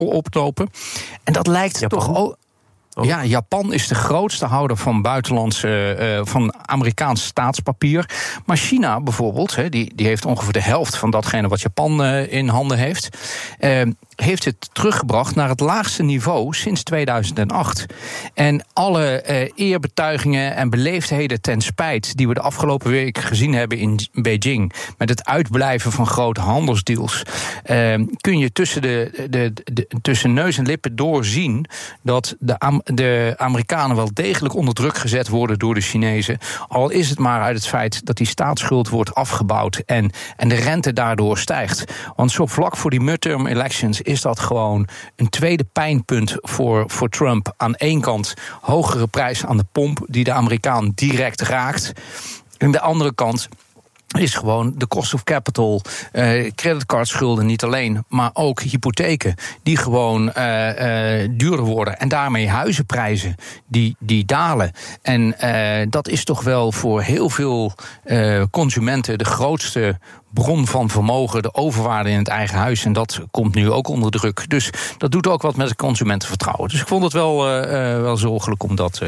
oplopen. En dat lijkt Japan? toch ook. Ja, Japan is de grootste houder van van Amerikaans staatspapier. Maar China bijvoorbeeld, die heeft ongeveer de helft van datgene wat Japan in handen heeft. Heeft het teruggebracht naar het laagste niveau sinds 2008. En alle eerbetuigingen en beleefdheden ten spijt die we de afgelopen week gezien hebben in Beijing, met het uitblijven van grote handelsdeals, kun je tussen neus en lippen doorzien dat de Amerikanen wel degelijk onder druk gezet worden door de Chinezen. Al is het maar uit het feit dat die staatsschuld wordt afgebouwd en de rente daardoor stijgt. Want zo vlak voor die midterm elections is dat gewoon een tweede pijnpunt voor Trump. Aan één kant hogere prijs aan de pomp die de Amerikaan direct raakt. Aan de andere kant is gewoon de cost of capital, creditcardschulden niet alleen, maar ook hypotheken die gewoon duurder worden. En daarmee huizenprijzen die dalen. En dat is toch wel voor heel veel consumenten de grootste bron van vermogen, de overwaarde in het eigen huis. En dat komt nu ook onder druk. Dus dat doet ook wat met het consumentenvertrouwen. Dus ik vond het wel zorgelijk om dat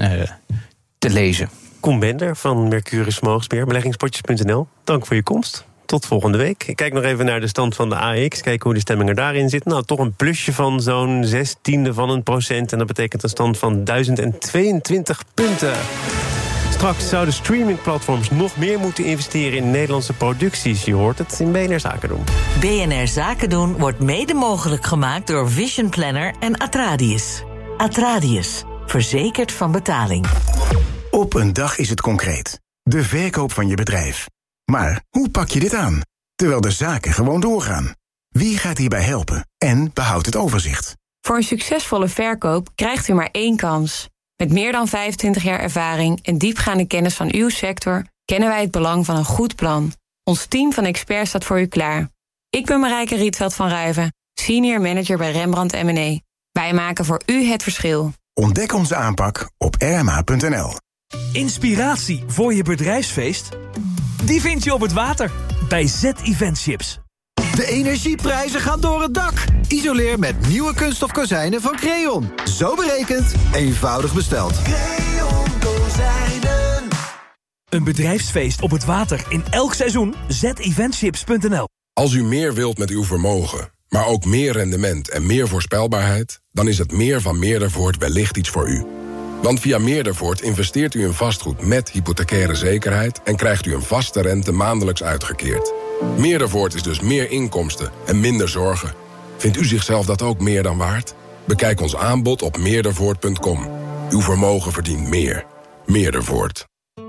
te lezen. Koen Bender van Mercurius Vermogensbeheer, beleggingspotjes.nl. Dank voor je komst. Tot volgende week. Ik kijk nog even naar de stand van de AEX. Kijken hoe de stemming daarin zit. Nou, toch een plusje van zo'n 0,16%. En dat betekent een stand van 1022 punten. Straks zouden streamingplatforms nog meer moeten investeren in Nederlandse producties. Je hoort het in BNR Zaken doen. BNR Zaken doen wordt mede mogelijk gemaakt door Vision Planner en Atradius. Atradius, verzekerd van betaling. Op een dag is het concreet. De verkoop van je bedrijf. Maar hoe pak je dit aan? Terwijl de zaken gewoon doorgaan. Wie gaat hierbij helpen en behoudt het overzicht? Voor een succesvolle verkoop krijgt u maar één kans. Met meer dan 25 jaar ervaring en diepgaande kennis van uw sector kennen wij het belang van een goed plan. Ons team van experts staat voor u klaar. Ik ben Marijke Rietveld van Ruijven, Senior Manager bij Rembrandt M&A. Wij maken voor u het verschil. Ontdek onze aanpak op rma.nl. Inspiratie voor je bedrijfsfeest? Die vind je op het water bij Z-Eventships. De energieprijzen gaan door het dak. Isoleer met nieuwe kunststof kozijnen van Creon. Zo berekend, eenvoudig besteld. Creon kozijnen. Een bedrijfsfeest op het water in elk seizoen. Z-Eventships.nl. Als u meer wilt met uw vermogen, maar ook meer rendement en meer voorspelbaarheid, dan is het meer van Meerdervoort wellicht iets voor u. Want via Meerdervoort investeert u in vastgoed met hypothecaire zekerheid en krijgt u een vaste rente maandelijks uitgekeerd. Meerdervoort is dus meer inkomsten en minder zorgen. Vindt u zichzelf dat ook meer dan waard? Bekijk ons aanbod op meerdervoort.com. Uw vermogen verdient meer. Meerdervoort.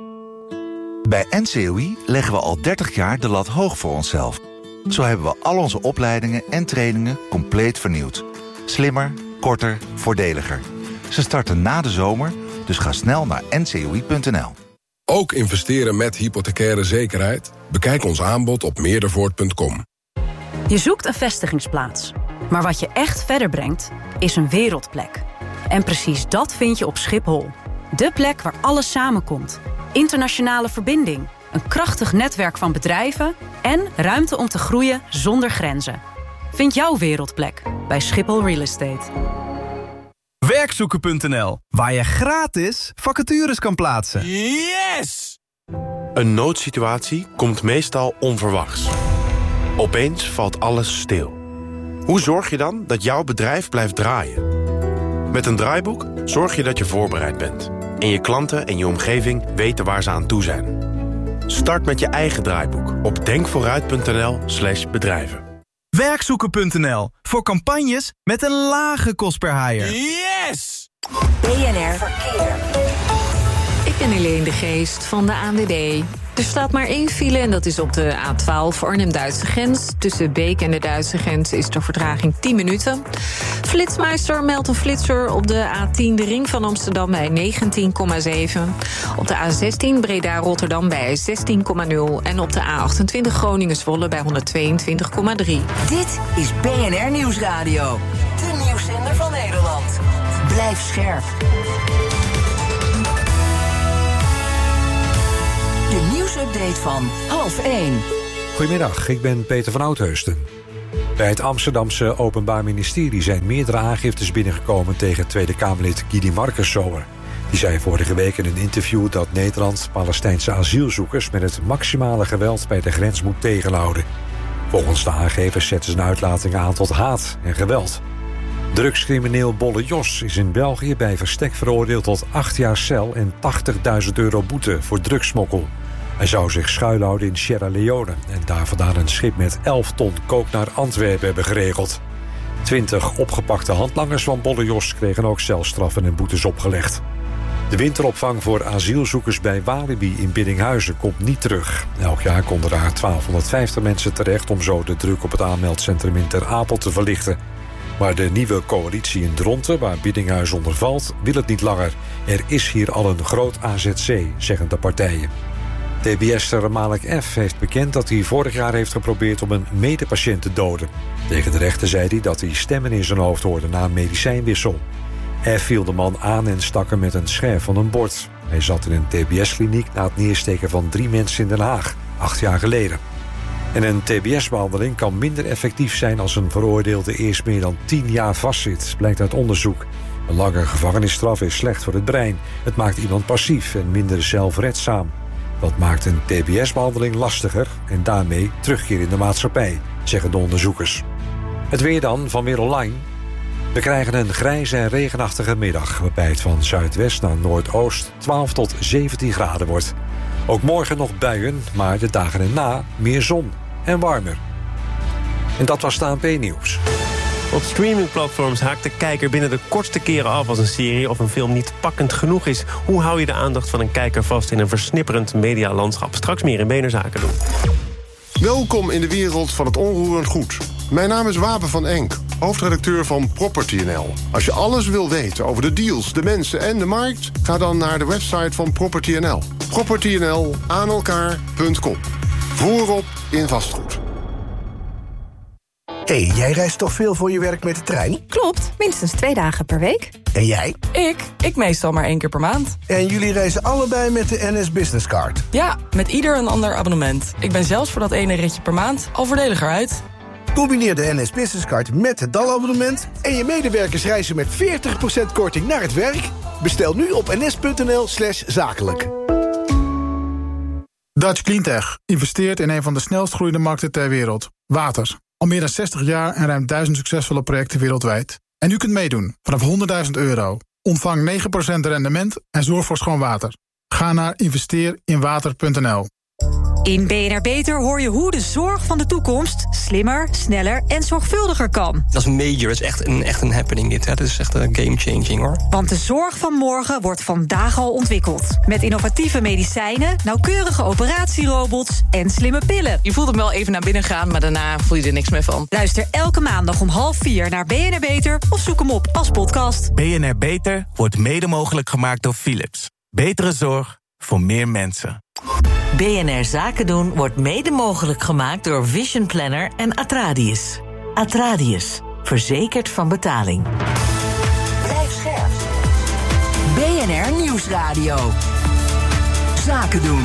Bij NCOI leggen we al 30 jaar de lat hoog voor onszelf. Zo hebben we al onze opleidingen en trainingen compleet vernieuwd. Slimmer, korter, voordeliger. Ze starten na de zomer, dus ga snel naar ncoi.nl. Ook investeren met hypothecaire zekerheid? Bekijk ons aanbod op meerdervoort.com. Je zoekt een vestigingsplaats. Maar wat je echt verder brengt, is een wereldplek. En precies dat vind je op Schiphol. De plek waar alles samenkomt. Internationale verbinding, een krachtig netwerk van bedrijven en ruimte om te groeien zonder grenzen. Vind jouw wereldplek bij Schiphol Real Estate. Werkzoeken.nl, waar je gratis vacatures kan plaatsen. Yes! Een noodsituatie komt meestal onverwachts. Opeens valt alles stil. Hoe zorg je dan dat jouw bedrijf blijft draaien? Met een draaiboek zorg je dat je voorbereid bent. En je klanten en je omgeving weten waar ze aan toe zijn. Start met je eigen draaiboek op denkvooruit.nl/bedrijven. Werkzoeken.nl, voor campagnes met een lage kost per haaier. Yes! BNR Verkeer. Ik ben Helene de Geest van de ANWB. Er staat maar 1 file en dat is op de A12 Arnhem-Duitse grens. Tussen Beek en de Duitse grens is de vertraging 10 minuten. Flitsmeister meldt een flitser op de A10 de ring van Amsterdam bij 19,7. Op de A16 Breda-Rotterdam bij 16,0. En op de A28 Groningen-Zwolle bij 122,3. Dit is BNR Nieuwsradio. De nieuwszender van Nederland. Blijf scherp. De nieuwsupdate van 12:30. Goedemiddag, ik ben Peter van Oudheusden. Bij het Amsterdamse Openbaar Ministerie zijn meerdere aangiftes binnengekomen tegen Tweede Kamerlid Guidy Marcuszomer. Die zei vorige week in een interview dat Nederland Palestijnse asielzoekers met het maximale geweld bij de grens moet tegenhouden. Volgens de aangevers zetten zijn uitlatingen aan tot haat en geweld. Drugscrimineel Bolle Jos is in België bij verstek veroordeeld tot 8 jaar cel en €80.000 boete voor drugssmokkel. Hij zou zich schuilhouden in Sierra Leone en daar vandaan een schip met 11 ton kook naar Antwerpen hebben geregeld. 20 opgepakte handlangers van Bolle Jos kregen ook celstraffen en boetes opgelegd. De winteropvang voor asielzoekers bij Walibi in Biddinghuizen komt niet terug. Elk jaar konden daar 1250 mensen terecht om zo de druk op het aanmeldcentrum in Ter Apel te verlichten. Maar de nieuwe coalitie in Dronten, waar Biddinghuizen onder valt, wil het niet langer. Er is hier al een groot AZC, zeggen de partijen. TBS'er Malek F. heeft bekend dat hij vorig jaar heeft geprobeerd om een medepatiënt te doden. Tegen de rechter zei hij dat hij stemmen in zijn hoofd hoorde na een medicijnwissel. F. viel de man aan en stak hem met een scherf van een bord. Hij zat in een TBS-kliniek na het neersteken van 3 mensen in Den Haag, 8 jaar geleden. En een TBS-behandeling kan minder effectief zijn als een veroordeelde eerst meer dan 10 jaar vastzit, blijkt uit onderzoek. Een lange gevangenisstraf is slecht voor het brein. Het maakt iemand passief en minder zelfredzaam. Dat maakt een TBS-behandeling lastiger en daarmee terugkeer in de maatschappij, zeggen de onderzoekers. Het weer dan van Weer Online. We krijgen een grijze en regenachtige middag, waarbij het van zuidwest naar noordoost 12 tot 17 graden wordt. Ook morgen nog buien, maar de dagen erna meer zon en warmer. En dat was het ANP-nieuws. Op streamingplatforms haakt de kijker binnen de kortste keren af als een serie of een film niet pakkend genoeg is. Hoe hou je de aandacht van een kijker vast in een versnipperend medialandschap? Straks meer in BNR Zaken doen. Welkom in de wereld van het onroerend goed. Mijn naam is Wapen van Enk, hoofdredacteur van Property.nl. Als je alles wil weten over de deals, de mensen en de markt, ga dan naar de website van Property.nl. Property.nl aan elkaar.com. Voorop in vastgoed. Hé, jij reist toch veel voor je werk met de trein? Klopt, minstens 2 dagen per week. En jij? Ik meestal maar 1 keer per maand. En jullie reizen allebei met de NS Business Card? Ja, met ieder een ander abonnement. Ik ben zelfs voor dat ene ritje per maand al voordeliger uit. Combineer de NS Business Card met het DAL-abonnement en je medewerkers reizen met 40% korting naar het werk? Bestel nu op ns.nl/zakelijk. Dutch Cleantech investeert in een van de snelst groeiende markten ter wereld. Water. Al meer dan 60 jaar en ruim 1000 succesvolle projecten wereldwijd. En u kunt meedoen vanaf €100.000. Ontvang 9% rendement en zorg voor schoon water. Ga naar investeerinwater.nl. In BNR Beter hoor je hoe de zorg van de toekomst slimmer, sneller en zorgvuldiger kan. Dat is major, dat is echt een happening dit. Hè. Dat is echt een game-changing hoor. Want de zorg van morgen wordt vandaag al ontwikkeld. Met innovatieve medicijnen, nauwkeurige operatierobots en slimme pillen. Je voelt hem wel even naar binnen gaan, maar daarna voel je er niks meer van. Luister elke maandag om 3:30 naar BNR Beter of zoek hem op als podcast. BNR Beter wordt mede mogelijk gemaakt door Philips. Betere zorg voor meer mensen. BNR Zaken doen wordt mede mogelijk gemaakt door Vision Planner en Atradius. Atradius, verzekerd van betaling. Blijf scherp. BNR Nieuwsradio. Zaken doen.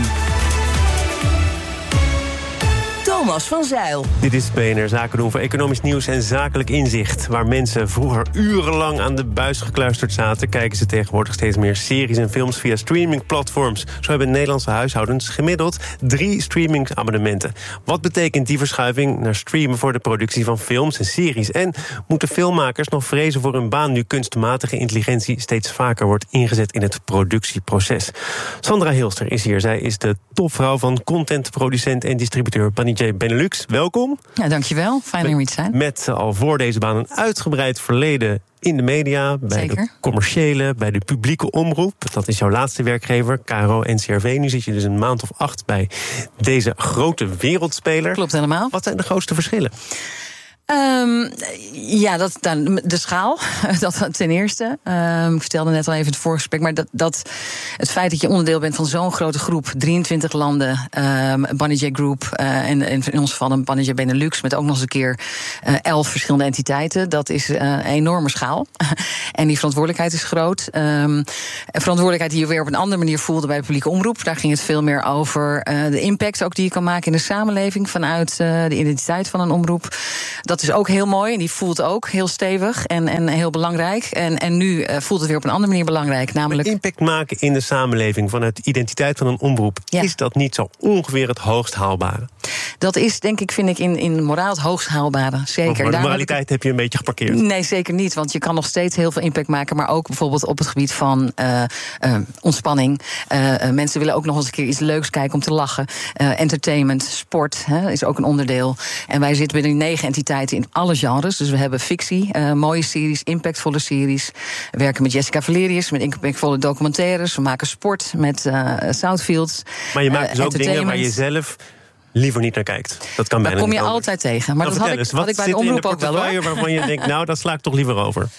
Thomas van Zeil. Dit is BNR Zaken doen voor economisch nieuws en zakelijk inzicht. Waar mensen vroeger urenlang aan de buis gekluisterd zaten, kijken ze tegenwoordig steeds meer series en films via streamingplatforms. Zo hebben Nederlandse huishoudens gemiddeld 3 streamingsabonnementen. Wat betekent die verschuiving naar streamen voor de productie van films en series? En moeten filmmakers nog vrezen voor hun baan nu kunstmatige intelligentie steeds vaker wordt ingezet in het productieproces? Sandra Hilster is hier. Zij is de topvrouw van contentproducent en distributeur Banijay Benelux. Welkom. Ja, dankjewel. Fijn om hier te zijn. Met al voor deze baan een uitgebreid verleden in de media, bij de commerciële, bij de publieke omroep. Dat is jouw laatste werkgever, KRO-NCRV. Nu zit je dus een maand of 8 bij deze grote wereldspeler. Klopt helemaal. Wat zijn de grootste verschillen? De schaal, dat ten eerste. Ik vertelde net al even het voorgesprek, maar het feit dat je onderdeel bent van zo'n grote groep, 23 landen, Banijay Group en in ons geval een Banijay Benelux met ook nog eens een keer 11 verschillende entiteiten, dat is een enorme schaal. En die verantwoordelijkheid is groot. Een verantwoordelijkheid die je weer op een andere manier voelde bij de publieke omroep. Daar ging het veel meer over de impact ook die je kan maken in de samenleving vanuit de identiteit van een omroep. Dat dat is ook heel mooi. En die voelt ook heel stevig en heel belangrijk. En nu voelt het weer op een andere manier belangrijk. Namelijk impact maken in de samenleving vanuit de identiteit van een omroep. Ja. Is dat niet zo ongeveer het hoogst haalbare? Dat is, vind ik, in moraal het hoogst haalbare. Zeker. Maar de moraliteit heb je een beetje geparkeerd. Nee, zeker niet. Want je kan nog steeds heel veel impact maken. Maar ook bijvoorbeeld op het gebied van ontspanning. Mensen willen ook nog eens een keer iets leuks kijken om te lachen. Entertainment, sport is ook een onderdeel. En wij zitten binnen 9 entiteiten in alle genres. Dus we hebben fictie, mooie series, impactvolle series. We werken met Jessica Valerius, met impactvolle documentaires. We maken sport met Southfields. Maar je maakt dus ook dingen waar je zelf liever niet naar kijkt. Dat kan bijna niet. Daar kom je altijd tegen. Maar dat had ik bij de omroep ook wel, hoor. Waarvan je denkt, nou, dat sla ik toch liever over.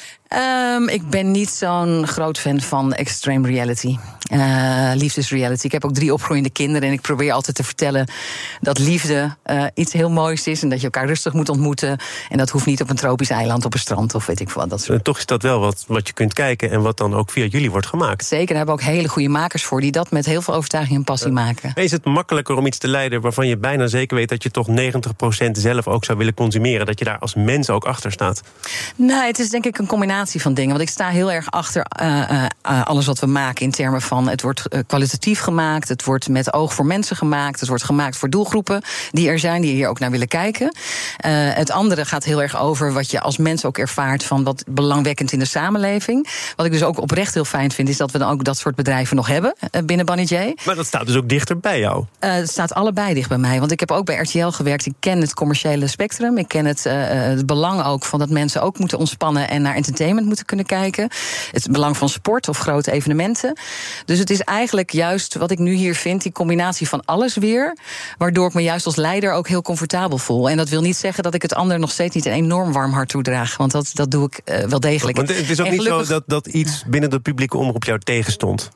Ik ben niet zo'n groot fan van extreme reality. Liefdesreality. Ik heb ook 3 opgroeiende kinderen en ik probeer altijd te vertellen dat liefde iets heel moois is en dat je elkaar rustig moet ontmoeten. En dat hoeft niet op een tropisch eiland op een strand of weet ik wat. Dat soort. Toch is dat wel wat je kunt kijken en wat dan ook via jullie wordt gemaakt. Zeker, daar hebben we ook hele goede makers voor die dat met heel veel overtuiging en passie maken. Is het makkelijker om iets te leiden waarvan je bijna zeker weet dat je toch 90% zelf ook zou willen consumeren, dat je daar als mens ook achter staat? Nee, het is denk ik een combinatie van dingen. Want ik sta heel erg achter alles wat we maken in termen van het wordt kwalitatief gemaakt, het wordt met oog voor mensen gemaakt, het wordt gemaakt voor doelgroepen die er zijn, die hier ook naar willen kijken. Het andere gaat heel erg over wat je als mens ook ervaart van wat belangwekkend in de samenleving. Wat ik dus ook oprecht heel fijn vind, is dat we dan ook dat soort bedrijven nog hebben binnen Banijay. Maar dat staat dus ook dichter bij jou? Het staat allebei dicht bij mij. Want ik heb ook bij RTL gewerkt. Ik ken het commerciële spectrum. Ik ken het belang ook van dat mensen ook moeten ontspannen en naar entertainment moeten kunnen kijken. Het belang van sport of grote evenementen. Dus het is eigenlijk juist wat ik nu hier vind, die combinatie van alles weer, waardoor ik me juist als leider ook heel comfortabel voel. En dat wil niet zeggen dat ik het ander nog steeds niet een enorm warm hart toedraag. Want dat doe ik wel degelijk. Want het is ook niet zo dat iets binnen de publieke omroep jou tegenstond?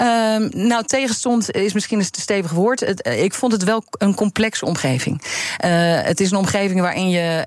Nou, tegenstond is misschien een te stevig woord. Ik vond het wel een complexe omgeving. Het is een omgeving waarin je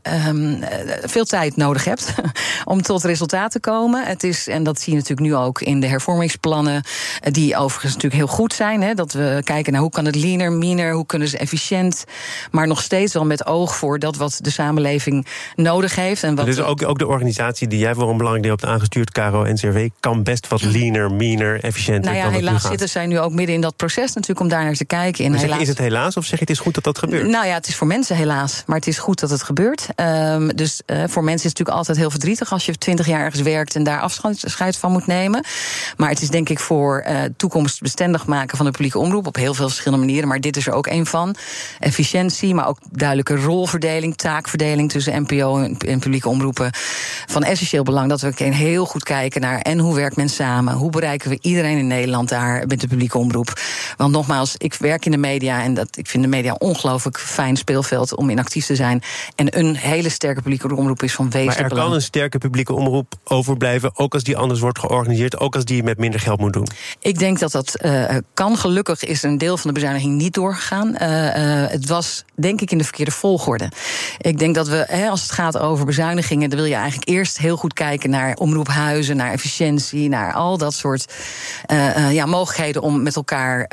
veel tijd nodig hebt om tot resultaat te komen. Het is, en dat zie je natuurlijk nu ook in de hervormingsplannen, die overigens natuurlijk heel goed zijn. Hè, dat we kijken naar hoe kan het leaner, meaner, hoe kunnen ze efficiënt, maar nog steeds wel met oog voor dat wat de samenleving nodig heeft. En wat dus ook de organisatie die jij voor een belangrijk deel hebt aangestuurd, KRO-NCRW, kan best wat leaner, meaner, efficiënter. Nou ja, helaas zitten zij nu ook midden in dat proces natuurlijk om daar naar te kijken. Maar is het helaas of zeg je het is goed dat dat gebeurt? Nou ja, het is voor mensen helaas, maar het is goed dat het gebeurt. Dus voor mensen is het natuurlijk altijd heel verdrietig als je 20 jaar ergens werkt en daar afscheid van moet nemen. Maar het is denk ik voor toekomstbestendig maken van de publieke omroep op heel veel verschillende manieren. Maar dit is er ook een van. Efficiëntie, maar ook duidelijke rolverdeling, taakverdeling tussen NPO en publieke omroepen. Van essentieel belang dat we heel goed kijken naar en hoe werkt men samen? Hoe bereiken we iedereen in Nederland daar met de publieke omroep? Want nogmaals, ik werk in de media en ik vind de media een ongelooflijk fijn speelveld om in actief te zijn. En een hele sterke publieke omroep is van wezenlijk belang. Maar er kan een sterke publieke omroep overblijven, ook als die anders wordt georganiseerd, ook als die met minder geld moet doen? Ik denk dat dat kan. Gelukkig is een deel van de bezuiniging niet doorgegaan. Het was, denk ik, in de verkeerde volgorde. Ik denk dat we, als het gaat over bezuinigingen, dan wil je eigenlijk eerst heel goed kijken naar omroephuizen, naar efficiëntie, naar al dat soort mogelijkheden om met elkaar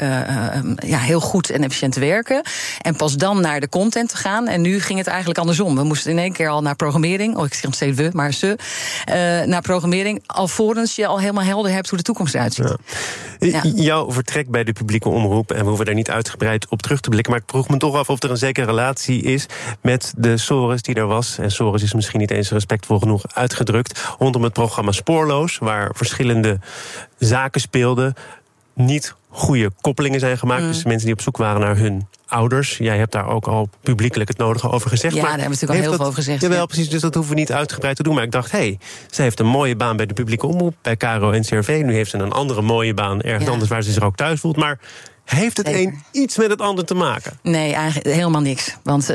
heel goed en efficiënt te werken. En pas dan naar de content te gaan. En nu ging het eigenlijk andersom. We moesten in één keer al naar programmering. Ik zeg nog steeds we, maar ze. Naar programmering, alvorens je al helemaal helder hebt hoe de toekomst eruit ziet. Ja. Jouw vertrek bij de publieke omroep, en we hoeven daar niet uitgebreid op terug te blikken, maar ik vroeg me toch af of er een zekere relatie is met de sores die er was. En sores is misschien niet eens respectvol genoeg uitgedrukt. Rondom het programma Spoorloos, waar verschillende zaken speelden, niet goede koppelingen zijn gemaakt. Dus mensen die op zoek waren naar hun ouders. Jij hebt daar ook al publiekelijk het nodige over gezegd. Ja, maar daar hebben we natuurlijk al heel veel over gezegd. Jawel, precies, dus dat hoeven we niet uitgebreid te doen. Maar ik dacht, zij heeft een mooie baan bij de publieke omroep, bij KRO-NCRW. Nu heeft ze een andere mooie baan ergens anders waar ze zich ook thuis voelt. Maar heeft het een iets met het ander te maken? Nee, eigenlijk helemaal niks. Want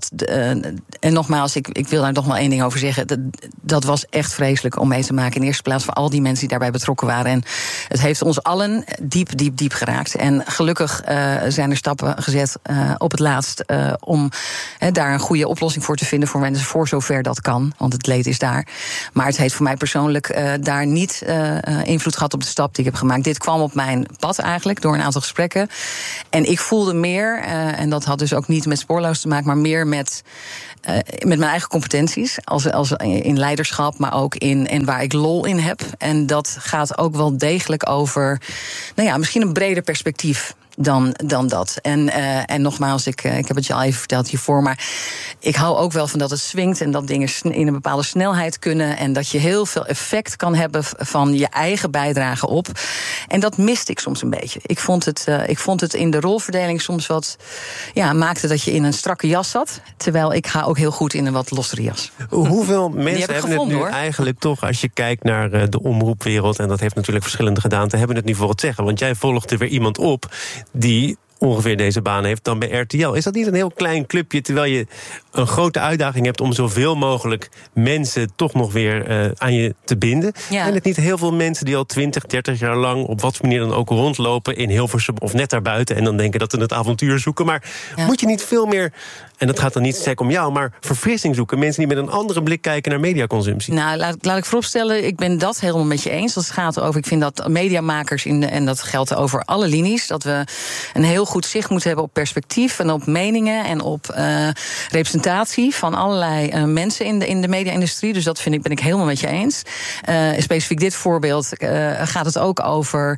en nogmaals, ik wil daar nog wel één ding over zeggen. Dat was echt vreselijk om mee te maken. In de eerste plaats voor al die mensen die daarbij betrokken waren. En het heeft ons allen diep geraakt. En gelukkig zijn er stappen gezet op het laatst om daar een goede oplossing voor te vinden voor mensen, voor zover dat kan. Want het leed is daar. Maar het heeft voor mij persoonlijk daar niet invloed gehad op de stap die ik heb gemaakt. Dit kwam op mijn pad eigenlijk door een aantal gesprekken. maken. En ik voelde meer, en dat had dus ook niet met Spoorloos te maken, maar meer met mijn eigen competenties. Als in leiderschap, maar ook in waar ik lol in heb. En dat gaat ook wel degelijk over, misschien een breder perspectief dan dat. En nogmaals, ik heb het je al even verteld hiervoor, maar ik hou ook wel van dat het swingt en dat dingen in een bepaalde snelheid kunnen en dat je heel veel effect kan hebben van je eigen bijdrage op. En dat miste ik soms een beetje. Ik vond het in de rolverdeling soms wat, maakte dat je in een strakke jas zat, terwijl ik ga ook heel goed in een wat lossere jas. Hoeveel mensen hebben het nu eigenlijk toch, als je kijkt naar de omroepwereld, en dat heeft natuurlijk verschillende gedaanten, hebben het nu voor het zeggen? Want jij volgt er weer iemand op die ongeveer deze baan heeft dan bij RTL. Is dat niet een heel klein clubje, terwijl je een grote uitdaging hebt om zoveel mogelijk mensen toch nog weer aan je te binden? Ja. En het niet heel veel mensen die al 20, 30 jaar lang op wat voor manier dan ook rondlopen in Hilversum of net daarbuiten en dan denken dat ze het avontuur zoeken. Maar moet je niet veel meer, en dat gaat dan niet sec om jou, maar verfrissing zoeken? Mensen die met een andere blik kijken naar mediaconsumptie. Nou, laat ik vooropstellen, ik ben dat helemaal met je eens. Dat gaat over, ik vind dat mediamakers, en dat geldt over alle linies, dat we een heel goed zicht moeten hebben op perspectief en op meningen en op representatie van allerlei mensen in de media-industrie. Dus dat ben ik helemaal met je eens. Specifiek dit voorbeeld gaat het ook over,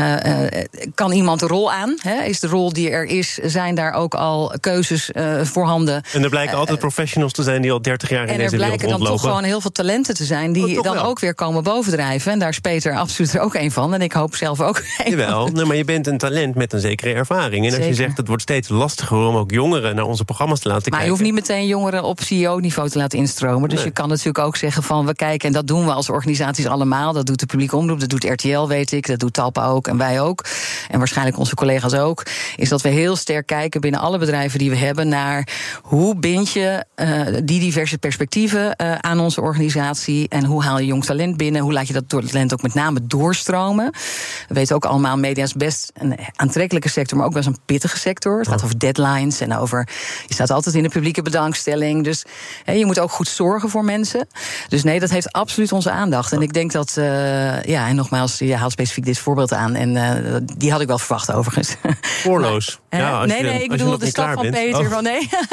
kan iemand de rol aan? Is de rol die er is, zijn daar ook al keuzes voorhanden? En er blijken altijd professionals te zijn die al 30 jaar in deze wereld rondlopen. En er blijken dan toch gewoon heel veel talenten te zijn die dan ook weer komen bovendrijven. En daar is Peter absoluut er ook een van. En ik hoop zelf ook een. Jawel, maar je bent een talent met een zekere ervaring. En als je zegt, het wordt steeds lastiger om ook jongeren naar onze programma's te laten kijken. Maar je hoeft niet meteen jongeren op CEO-niveau te laten instromen. Dus je kan natuurlijk ook zeggen van, we kijken, en dat doen we als organisaties allemaal. Dat doet de publieke omroep, dat doet RTL, weet ik. Dat doet Talpa ook en wij ook. En waarschijnlijk onze collega's ook. Is dat we heel sterk kijken binnen alle bedrijven die we hebben naar hoe bind je die diverse perspectieven aan onze organisatie. En hoe haal je jong talent binnen? Hoe laat je dat talent ook met name doorstromen? We weten ook allemaal, media is best een aantrekkelijke sector, maar ook best een pittige sector. Het gaat over deadlines en over, je staat altijd in de publieke bedankstelling. Dus je moet ook goed zorgen voor mensen. Dus nee, dat heeft absoluut onze aandacht. En ik denk dat, en nogmaals, je haalt specifiek dit voorbeeld aan. En die had ik wel verwacht overigens. Spoorloos. Nee, ik bedoel de stap van Peter. Van,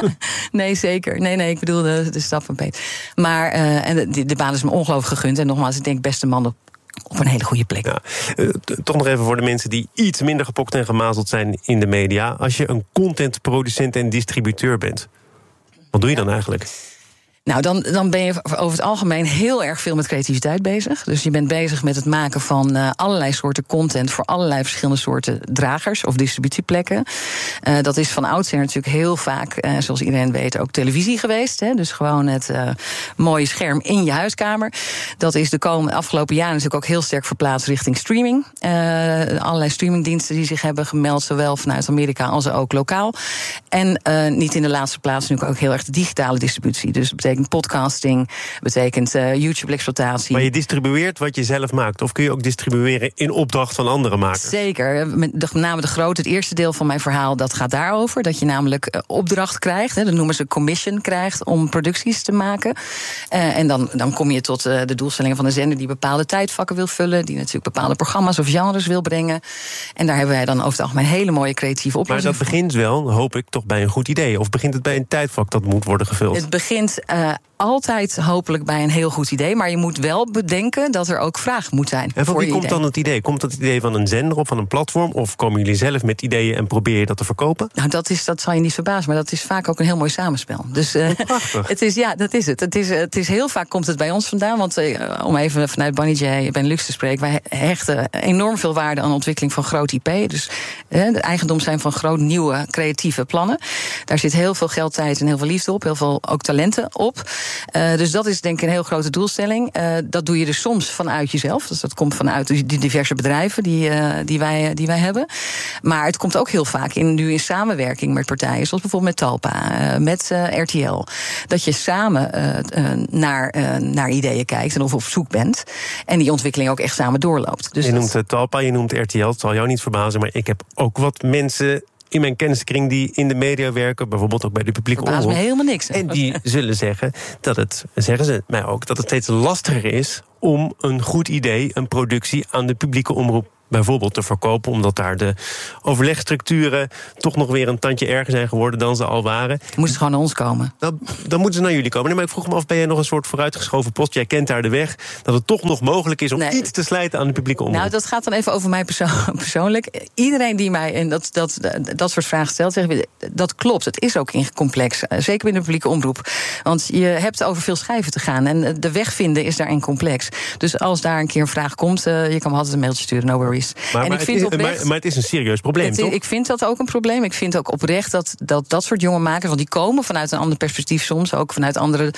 nee, zeker. Nee, ik bedoel de stap van Peter. Maar en de baan is me ongelooflijk gegund. En nogmaals, ik denk beste man op een hele goede plek. Ja, toch nog even voor de mensen die iets minder gepokt en gemazeld zijn in de media. Als je een contentproducent en distributeur bent, wat doe je dan eigenlijk? Nou, dan ben je over het algemeen heel erg veel met creativiteit bezig. Dus je bent bezig met het maken van allerlei soorten content voor allerlei verschillende soorten dragers of distributieplekken. Dat is van oudsher natuurlijk heel vaak, zoals iedereen weet, ook televisie geweest. Dus gewoon het mooie scherm in je huiskamer. Dat is de afgelopen jaren natuurlijk ook heel sterk verplaatst richting streaming. Allerlei streamingdiensten die zich hebben gemeld, zowel vanuit Amerika als ook lokaal. En niet in de laatste plaats natuurlijk ook heel erg de digitale distributie. Dus dat betekent podcasting, betekent YouTube-exploitatie. Maar je distribueert wat je zelf maakt? Of kun je ook distribueren in opdracht van andere makers? Zeker. Met name het eerste deel van mijn verhaal, dat gaat daarover. Dat je namelijk opdracht krijgt, dat noemen ze commission krijgt, om producties te maken. En dan kom je tot de doelstellingen van de zender die bepaalde tijdvakken wil vullen, die natuurlijk bepaalde programma's of genres wil brengen. En daar hebben wij dan over het algemeen hele mooie creatieve oplossingen. Maar dat begint wel, hoop ik, toch bij een goed idee? Of begint het bij een tijdvak dat moet worden gevuld? Het begint altijd hopelijk bij een heel goed idee, maar je moet wel bedenken dat er ook vraag moet zijn. En van wie komt idee. Dan het idee? Komt dat idee van een zender of van een platform? Of komen jullie zelf met ideeën en probeer je dat te verkopen? Nou, dat zal je niet verbazen, maar dat is vaak ook een heel mooi samenspel. Dus dat is het. Het is heel vaak komt het bij ons vandaan, want om even vanuit Benelux te spreken, wij hechten enorm veel waarde aan de ontwikkeling van groot IP. Dus de eigendom zijn van groot nieuwe creatieve plannen. Daar zit heel veel geld, tijd en heel veel liefde op, heel veel ook talenten op. Dus dat is denk ik een heel grote doelstelling. Dat doe je dus soms vanuit jezelf. Dus dat komt vanuit die diverse bedrijven die wij hebben. Maar het komt ook heel vaak nu in samenwerking met partijen, zoals bijvoorbeeld met Talpa, met RTL. Dat je samen naar ideeën kijkt en of op zoek bent. En die ontwikkeling ook echt samen doorloopt. Dus je noemt Talpa, je noemt RTL. Het zal jou niet verbazen, maar ik heb ook wat mensen in mijn kenniskring die in de media werken, bijvoorbeeld ook bij de publieke omroep. Verbaast me helemaal niks. En die zullen zeggen zeggen ze mij ook, dat het steeds lastiger is om een goed idee, een productie aan de publieke omroep bijvoorbeeld te verkopen, omdat daar de overlegstructuren toch nog weer een tandje erger zijn geworden dan ze al waren. Dan moeten ze gewoon naar ons komen. Dan moeten ze naar jullie komen. Nee, maar ik vroeg me af, ben jij nog een soort vooruitgeschoven post? Jij kent daar de weg, dat het toch nog mogelijk is om iets te slijten aan de publieke omroep. Nou, dat gaat dan even over mij persoonlijk. Iedereen die mij en dat soort vragen stelt, zegt, dat klopt. Het is ook complex, zeker binnen de publieke omroep. Want je hebt over veel schijven te gaan. En de weg vinden is daarin complex. Dus als daar een keer een vraag komt, je kan me altijd een mailtje sturen, no worries. Maar het is een serieus probleem, toch? Ik vind dat ook een probleem. Ik vind ook oprecht dat soort jonge makers, want die komen vanuit een ander perspectief soms, ook vanuit andere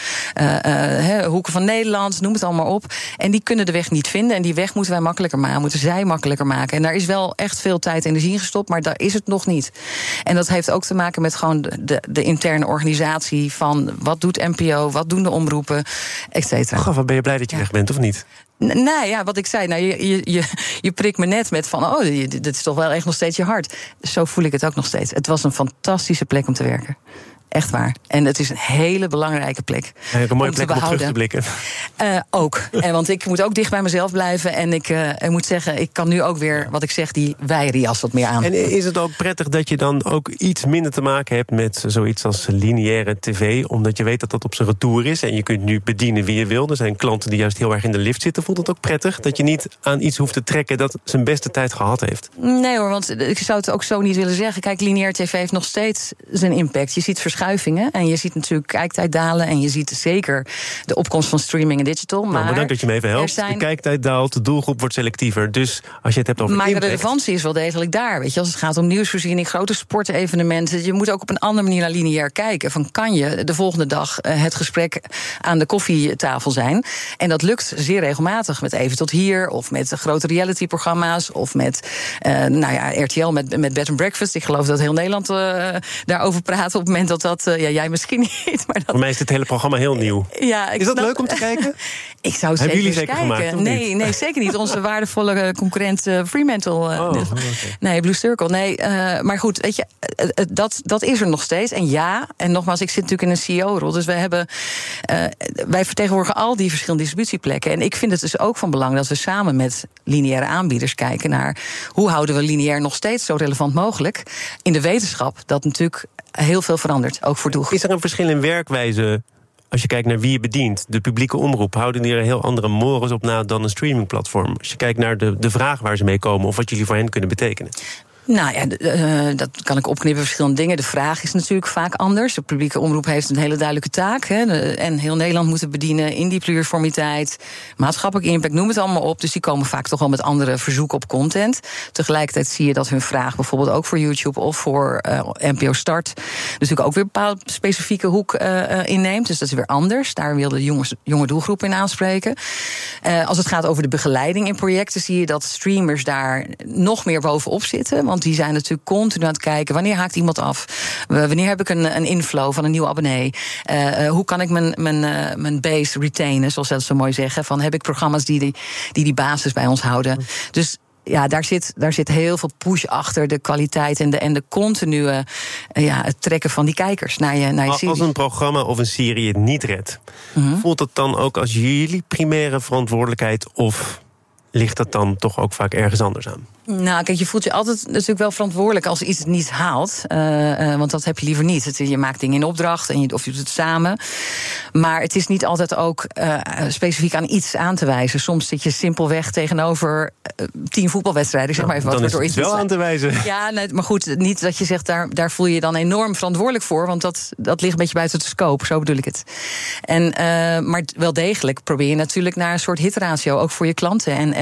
hoeken van Nederland, noem het allemaal op. En die kunnen de weg niet vinden. En die weg moeten wij makkelijker maken, moeten zij makkelijker maken. En daar is wel echt veel tijd en energie in gestopt, maar daar is het nog niet. En dat heeft ook te maken met gewoon de interne organisatie van wat doet NPO, wat doen de omroepen, et cetera. Goh, wat ben je blij dat je weg bent, of niet? Nou ja, wat ik zei, je prikt me net met van, dit is toch wel echt nog steeds je hart. Zo voel ik het ook nog steeds. Het was een fantastische plek om te werken. Echt waar. En het is een hele belangrijke plek. Een mooie plek om terug te blikken. Ook. Want ik moet ook dicht bij mezelf blijven. En ik moet zeggen, ik kan nu ook weer, wat ik zeg, die wijrias wat meer aan. En is het ook prettig dat je dan ook iets minder te maken hebt met zoiets als lineaire tv, omdat je weet dat dat op zijn retour is en je kunt nu bedienen wie je wil. Er zijn klanten die juist heel erg in de lift zitten. Voelt het ook prettig dat je niet aan iets hoeft te trekken dat zijn beste tijd gehad heeft? Nee hoor, want ik zou het ook zo niet willen zeggen. Kijk, lineaire tv heeft nog steeds zijn impact. Je ziet verschuivingen en je ziet natuurlijk kijktijd dalen en je ziet zeker de opkomst van streaming en digital. Maar bedankt dat je me even helpt. De kijktijd daalt, de doelgroep wordt selectiever. Dus als je het hebt over maar impact, de relevantie is wel degelijk daar. Weet je, als het gaat om nieuwsvoorziening, grote sportevenementen, je moet ook op een andere manier naar lineair kijken. Van kan je de volgende dag het gesprek aan de koffietafel zijn? En dat lukt zeer regelmatig met Even tot Hier of met grote realityprogramma's of met RTL met Bed and Breakfast. Ik geloof dat heel Nederland daarover praat op het moment dat jij misschien niet. Maar voor mij is dit hele programma heel nieuw. Ja, is dat leuk om te kijken? Ik zou Hebben jullie zeker zeker kijken. gemaakt? Nee, zeker niet. Onze waardevolle concurrent Fremantle. Nee, Blue Circle. Nee, maar goed, weet je, dat is er nog steeds. En nogmaals, ik zit natuurlijk in een CEO-rol. Dus wij vertegenwoordigen al die verschillende distributieplekken. En ik vind het dus ook van belang dat we samen met lineaire aanbieders kijken naar hoe houden we lineair nog steeds zo relevant mogelijk. In de wetenschap dat natuurlijk heel veel verandert, ook voor doelgroep. Is er een verschil in werkwijze als je kijkt naar wie je bedient? De publieke omroep, houden die er een heel andere mores op na dan een streamingplatform? Als je kijkt naar de vraag waar ze mee komen of wat jullie voor hen kunnen betekenen. Nou ja, dat kan ik opknippen verschillende dingen. De vraag is natuurlijk vaak anders. De publieke omroep heeft een hele duidelijke taak. En heel Nederland moet het bedienen in die pluriformiteit. Maatschappelijke impact, noem het allemaal op. Dus die komen vaak toch wel met andere verzoeken op content. Tegelijkertijd zie je dat hun vraag bijvoorbeeld ook voor YouTube of voor NPO Start natuurlijk ook weer een bepaalde specifieke hoek inneemt. Dus dat is weer anders. Daar wil de jonge doelgroep in aanspreken. Als het gaat over de begeleiding in projecten, zie je dat streamers daar nog meer bovenop zitten. Want die zijn natuurlijk continu aan het kijken, wanneer haakt iemand af? Wanneer heb ik een inflow van een nieuwe abonnee? Hoe kan ik mijn base retainen, zoals ze dat zo mooi zeggen? Van, heb ik programma's die basis bij ons houden? Dus ja, daar zit heel veel push achter de kwaliteit en de continue het trekken van die kijkers naar je serie. Als een programma of een serie het niet redt, voelt het dan ook als jullie primaire verantwoordelijkheid of ligt dat dan toch ook vaak ergens anders aan? Nou, kijk, je voelt je altijd natuurlijk wel verantwoordelijk als iets het niet haalt. Want dat heb je liever niet. Je maakt dingen in opdracht of je doet het samen. Maar het is niet altijd ook specifiek aan iets aan te wijzen. Soms zit je simpelweg tegenover 10 voetbalwedstrijden. Zeg maar even wat dan is het wel aan te wijzen. Ja, nee, maar goed, niet dat je zegt, daar voel je je dan enorm verantwoordelijk voor. Want dat ligt een beetje buiten de scope, zo bedoel ik het. Maar wel degelijk probeer je natuurlijk naar een soort hitratio, ook voor je klanten.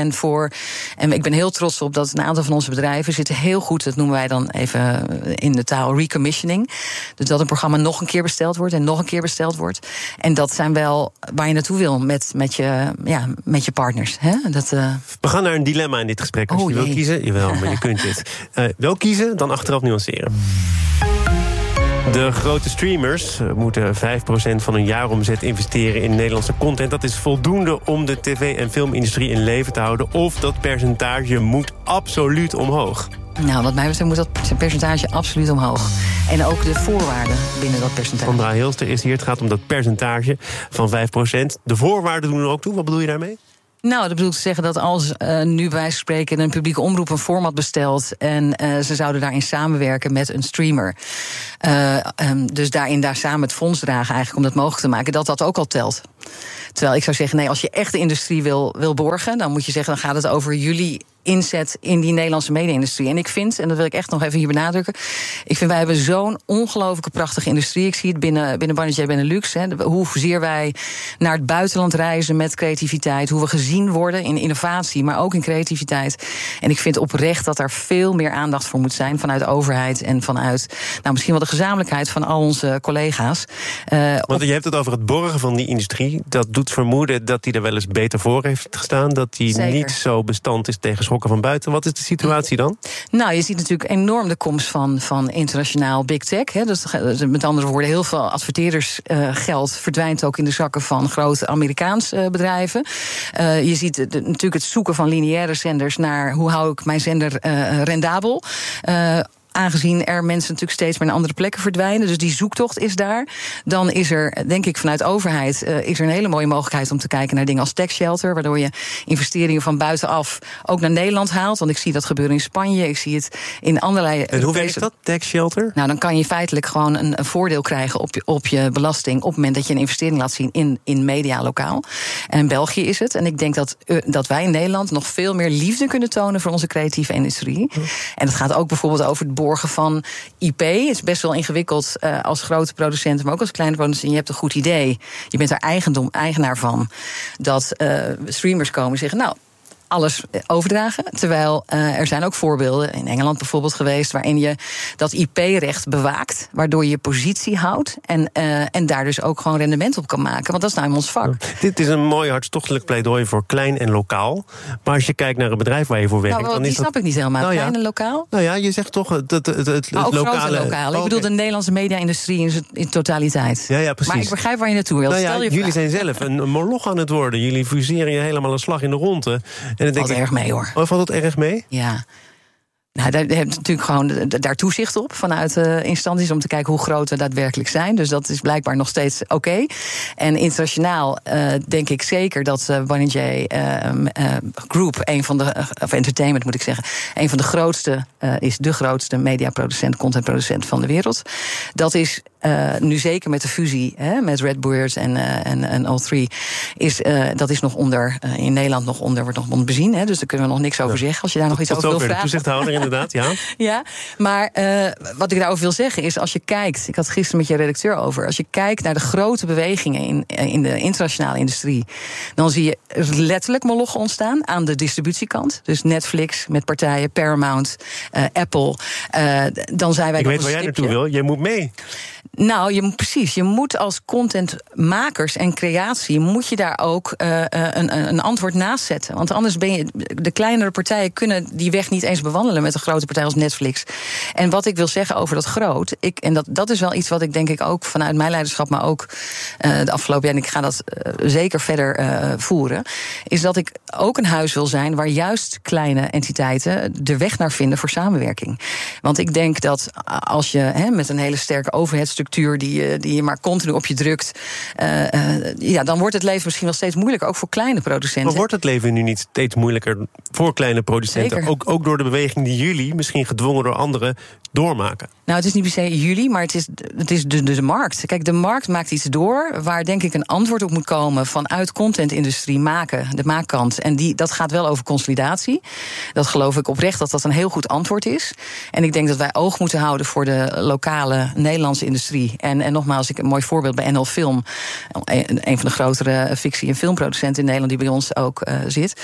En ik ben heel trots op dat een aantal van onze bedrijven zitten heel goed, dat noemen wij dan even in de taal recommissioning. Dus dat een programma nog een keer besteld wordt en nog een keer besteld wordt. En dat zijn wel waar je naartoe wil met je partners. Hè? We gaan naar een dilemma in dit gesprek. Als je wil kiezen, jawel, maar je kunt dit. Wel kiezen, dan achteraf nuanceren. De grote streamers moeten 5% van hun jaaromzet investeren in Nederlandse content. Dat is voldoende om de tv- en filmindustrie in leven te houden. Of dat percentage moet absoluut omhoog. Nou, wat mij betreft moet dat percentage absoluut omhoog. En ook de voorwaarden binnen dat percentage. Sandra Hilster is hier. Het gaat om dat percentage van 5%. De voorwaarden doen er ook toe. Wat bedoel je daarmee? Nou, dat bedoel te zeggen dat als nu bij wijze van spreken een publieke omroep een format bestelt en ze zouden daarin samenwerken met een streamer. Dus daar samen het fonds dragen eigenlijk om dat mogelijk te maken, dat ook al telt. Terwijl ik zou zeggen, nee, als je echt de industrie wil borgen, dan moet je zeggen, dan gaat het over jullie inzet in die Nederlandse media-industrie. En ik vind, en dat wil ik echt nog even hier benadrukken, wij hebben zo'n ongelooflijke prachtige industrie. Ik zie het binnen Banijay Benelux, hoezeer wij naar het buitenland reizen met creativiteit, hoe we gezien worden in innovatie, maar ook in creativiteit. En ik vind oprecht dat er veel meer aandacht voor moet zijn vanuit de overheid en vanuit, misschien wel de gezamenlijkheid van al onze collega's. Want je hebt het over het borgen van die industrie. Dat doet vermoeden dat die er wel eens beter voor heeft gestaan, dat die niet zo bestand is tegen schokken van buiten. Wat is de situatie dan? Nou, je ziet natuurlijk enorm de komst van internationaal big tech. Dus met andere woorden, heel veel adverteerdersgeld verdwijnt ook in de zakken van grote Amerikaanse bedrijven. Je ziet natuurlijk het zoeken van lineaire zenders naar hoe hou ik mijn zender rendabel. Aangezien er mensen natuurlijk steeds meer naar andere plekken verdwijnen. Dus die zoektocht is daar. Dan is er, denk ik, vanuit de overheid is er een hele mooie mogelijkheid om te kijken naar dingen als tax shelter, waardoor je investeringen van buitenaf ook naar Nederland haalt. Want ik zie dat gebeuren in Spanje. Ik zie het in allerlei. En hoe werkt dat, tax shelter? Nou, dan kan je feitelijk gewoon een voordeel krijgen op je belasting op het moment dat je een investering laat zien in media lokaal. En in België is het. En ik denk dat wij in Nederland nog veel meer liefde kunnen tonen voor onze creatieve industrie. En het gaat ook bijvoorbeeld over het borgen van IP. Het is best wel ingewikkeld als grote producent, maar ook als kleine producent. Je hebt een goed idee. Je bent er eigenaar van. Dat streamers komen en zeggen, nou, alles overdragen. Terwijl er zijn ook voorbeelden in Engeland bijvoorbeeld geweest waarin je dat IP-recht bewaakt, waardoor je je positie houdt en daar dus ook gewoon rendement op kan maken. Want dat is nou in ons vak. Dit is een mooi hartstochtelijk pleidooi voor klein en lokaal. Maar als je kijkt naar het bedrijf waar je voor werkt, dan is snap ik niet helemaal. Klein en lokaal? Nou ja, je zegt toch het ook lokale. Lokaal. Ik bedoel de Nederlandse media-industrie in totaliteit. Ja, precies. Maar ik begrijp waar je naartoe wilt. Jullie zijn zelf een moloch aan het worden. Jullie fuseren je helemaal een slag in de ronde. En dan valt erg mee, hoor. Oh, valt het erg mee? Ja. Nou, daar heb je natuurlijk gewoon daar toezicht op vanuit instanties om te kijken hoe groot we daadwerkelijk zijn. Dus dat is blijkbaar nog steeds oké. En internationaal denk ik zeker dat Banijay Group, of entertainment moet ik zeggen, een van de grootste, is de grootste mediaproducent, contentproducent van de wereld. Dat is nu zeker met de fusie met Redbird en All3, dat is nog onder, in Nederland wordt nog onbezien. Dus daar kunnen we nog niks over zeggen. Als je daar nog iets over wil vragen. Toezichthouder, inderdaad, ja. Ja, maar wat ik daarover wil zeggen is, als je kijkt, ik had het gisteren met je redacteur over, als je kijkt naar de grote bewegingen in de internationale industrie, dan zie je letterlijk molochen ontstaan aan de distributiekant. Dus Netflix met partijen, Paramount, Apple. Dan zijn wij. Ik weet waar jij naartoe wil. Jij moet mee. Nou, precies. Je moet als contentmakers en creatie, moet je daar ook een antwoord naast zetten. Want anders de kleinere partijen kunnen die weg niet eens bewandelen met een grote partij als Netflix. En wat ik wil zeggen over dat groot, dat is wel iets wat ik denk ik ook vanuit mijn leiderschap, maar ook de afgelopen jaar, en ik ga dat zeker verder voeren, is dat ik ook een huis wil zijn waar juist kleine entiteiten de weg naar vinden voor samenwerking. Want ik denk dat als je met een hele sterke overheidsstructuur die je maar continu op je drukt, dan wordt het leven misschien wel steeds moeilijker, ook voor kleine producenten. Maar wordt het leven nu niet steeds moeilijker voor kleine producenten? Ook door de beweging die jullie, misschien gedwongen door anderen, doormaken? Nou, het is niet per se jullie, maar het is de markt. Kijk, de markt maakt iets door waar denk ik een antwoord op moet komen vanuit contentindustrie maken, de maakkant. En dat gaat wel over consolidatie. Dat geloof ik oprecht dat dat een heel goed antwoord is. En ik denk dat wij oog moeten houden voor de lokale Nederlandse industrie. En nogmaals, een mooi voorbeeld bij NL Film, een van de grotere fictie- en filmproducenten in Nederland die bij ons ook zit.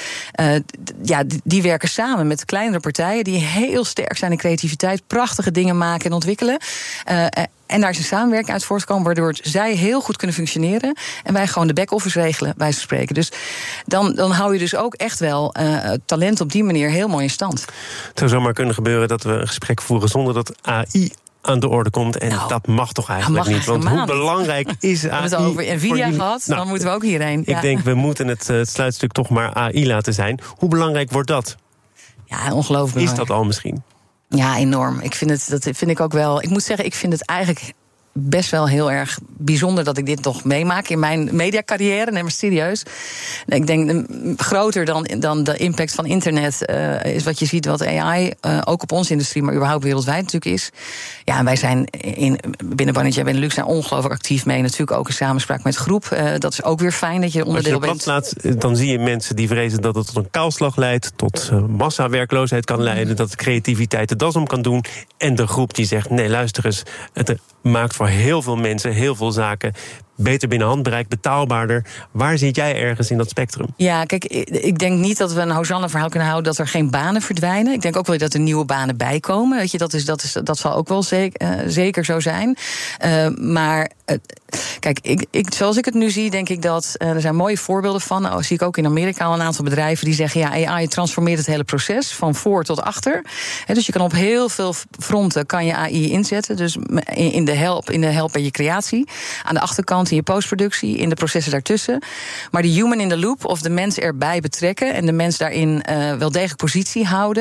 Die werken samen met kleinere partijen die heel sterk zijn in creativiteit, prachtige dingen maken en ontwikkelen. En daar is een samenwerking uit voortgekomen, waardoor zij heel goed kunnen functioneren en wij gewoon de back-office regelen, bij ze spreken. Dus dan hou je dus ook echt wel talent op die manier heel mooi in stand. Het zou zomaar kunnen gebeuren dat we een gesprek voeren zonder dat AI aan de orde komt. En dat mag toch eigenlijk niet. Want hoe belangrijk is AI? We hebben het over Nvidia gehad, dan moeten we ook hierheen. Ik denk, we moeten het sluitstuk toch maar AI laten zijn. Hoe belangrijk wordt dat? Ja, ongelooflijk. Is dat al misschien? Ja, enorm. Dat vind ik ook wel. Ik moet zeggen, ik vind het eigenlijk best wel heel erg bijzonder dat ik dit nog meemaak in mijn mediacarrière. Nee, maar serieus. Ik denk groter dan de impact van internet is wat je ziet wat AI ook op onze industrie, maar überhaupt wereldwijd natuurlijk is. Ja, en wij zijn binnen Banijay Benelux zijn ongelooflijk actief mee. Natuurlijk ook in samenspraak met groep. Dat is ook weer fijn dat je onderdeel bent. Als je dat laat, dan zie je mensen die vrezen dat het tot een kaalslag leidt, tot massawerkloosheid kan leiden, dat de creativiteit de das om kan doen. En de groep die zegt, nee, luister eens, het maakt voor heel veel mensen heel veel zaken beter binnen handbereik, betaalbaarder. Waar zit jij ergens in dat spectrum? Ja, kijk, ik denk niet dat we een Hosanna-verhaal kunnen houden dat er geen banen verdwijnen. Ik denk ook wel dat er nieuwe banen bijkomen. Weet je, dat zal ook wel zeker zo zijn. Maar kijk, zoals ik het nu zie, denk ik dat er zijn mooie voorbeelden van. Zie ik ook in Amerika al een aantal bedrijven die zeggen, ja, AI transformeert het hele proces van voor tot achter. Dus je kan op heel veel fronten kan je AI inzetten. Dus in de help bij je creatie, aan de achterkant in je postproductie, in de processen daartussen. Maar de human in the loop, of de mens erbij betrekken en de mens daarin wel degelijk positie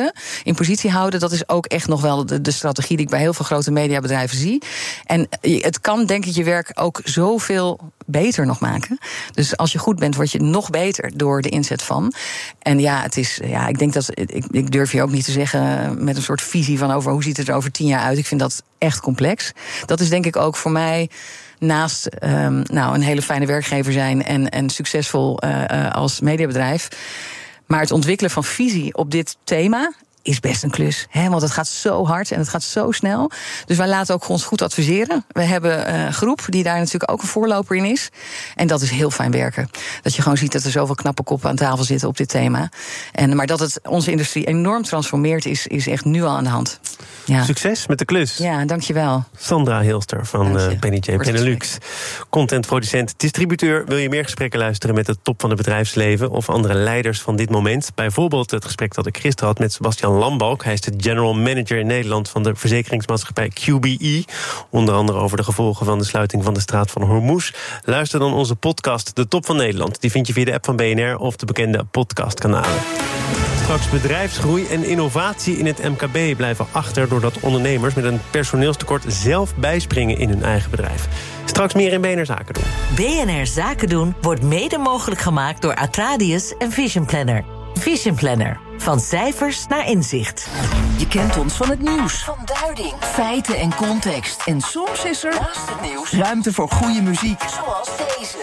houden, dat is ook echt nog wel de strategie die ik bij heel veel grote mediabedrijven zie. En het kan, denk ik, je werk ook zoveel beter nog maken. Dus als je goed bent, word je nog beter door de inzet van. En ja, het is, ja, ik denk dat ik durf je ook niet te zeggen met een soort visie van over hoe ziet het er over 10 jaar uit. Ik vind dat echt complex. Dat is denk ik ook voor mij, naast een hele fijne werkgever zijn en succesvol als mediabedrijf, maar het ontwikkelen van visie op dit thema is best een klus. Want het gaat zo hard en het gaat zo snel. Dus wij laten ook ons goed adviseren. We hebben een groep die daar natuurlijk ook een voorloper in is. En dat is heel fijn werken. Dat je gewoon ziet dat er zoveel knappe koppen aan tafel zitten op dit thema. Maar dat het onze industrie enorm transformeert is echt nu al aan de hand. Ja. Succes met de klus. Ja, dankjewel. Sandra Hilster van Banijay Benelux. Contentproducent, distributeur. Wil je meer gesprekken luisteren met de top van het bedrijfsleven of andere leiders van dit moment? Bijvoorbeeld het gesprek dat ik gisteren had met Sebastian Lambalk. Hij is de general manager in Nederland van de verzekeringsmaatschappij QBE. Onder andere over de gevolgen van de sluiting van de straat van Hormuz. Luister dan onze podcast De Top van Nederland. Die vind je via de app van BNR of de bekende podcastkanalen. Straks bedrijfsgroei en innovatie in het MKB blijven achter doordat ondernemers met een personeelstekort zelf bijspringen in hun eigen bedrijf. Straks meer in BNR Zaken doen. BNR Zaken doen wordt mede mogelijk gemaakt door Atradius en Vision Planner. Vision Planner. Van cijfers naar inzicht. Je kent ons van het nieuws. Van duiding, feiten en context. En soms is er, naast het nieuws, ruimte voor goede muziek. Zoals deze.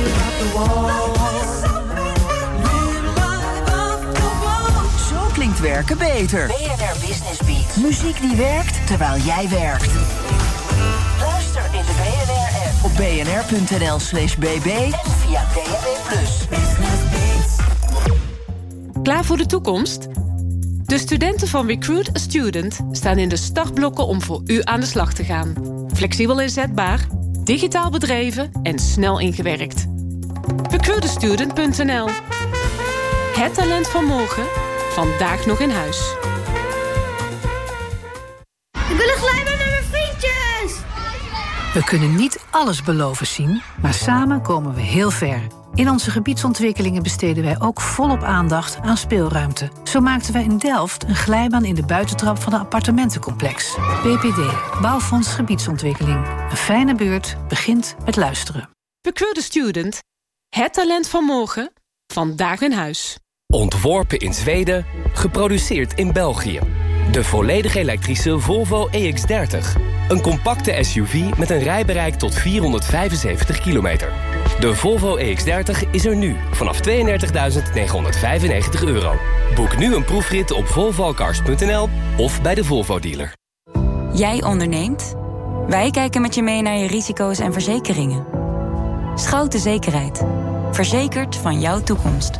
Zo klinkt werken beter. BNR Business Beat. Muziek die werkt terwijl jij werkt. Luister in de BNR-app op bnr.nl/bb en via DAB+. Klaar voor de toekomst? De studenten van Recruit a Student staan in de startblokken om voor u aan de slag te gaan. Flexibel inzetbaar, digitaal bedreven en snel ingewerkt. Recruitastudent.nl. Het talent van morgen, vandaag nog in huis. Ik wil een glijbaan met mijn vriendjes! We kunnen niet alles beloven zien, maar samen komen we heel ver. In onze gebiedsontwikkelingen besteden wij ook volop aandacht aan speelruimte. Zo maakten wij in Delft een glijbaan in de buitentrap van een appartementencomplex. BPD, Bouwfonds Gebiedsontwikkeling. Een fijne buurt begint met luisteren. Recruit a Student. Het talent van morgen, vandaag in huis. Ontworpen in Zweden, geproduceerd in België. De volledig elektrische Volvo EX30. Een compacte SUV met een rijbereik tot 475 kilometer. De Volvo EX30 is er nu vanaf €32.995. Boek nu een proefrit op volvocars.nl of bij de Volvo-dealer. Jij onderneemt? Wij kijken met je mee naar je risico's en verzekeringen. Schouten Zekerheid. Verzekerd van jouw toekomst.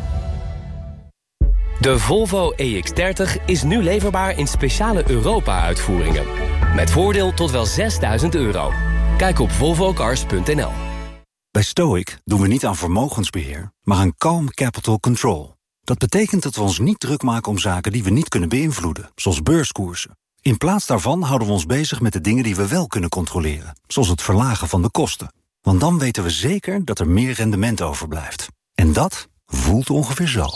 De Volvo EX30 is nu leverbaar in speciale Europa-uitvoeringen. Met voordeel tot wel €6.000. Kijk op volvocars.nl. Bij Stoic doen we niet aan vermogensbeheer, maar aan calm capital control. Dat betekent dat we ons niet druk maken om zaken die we niet kunnen beïnvloeden, zoals beurskoersen. In plaats daarvan houden we ons bezig met de dingen die we wel kunnen controleren, zoals het verlagen van de kosten. Want dan weten we zeker dat er meer rendement overblijft. En dat voelt ongeveer zo.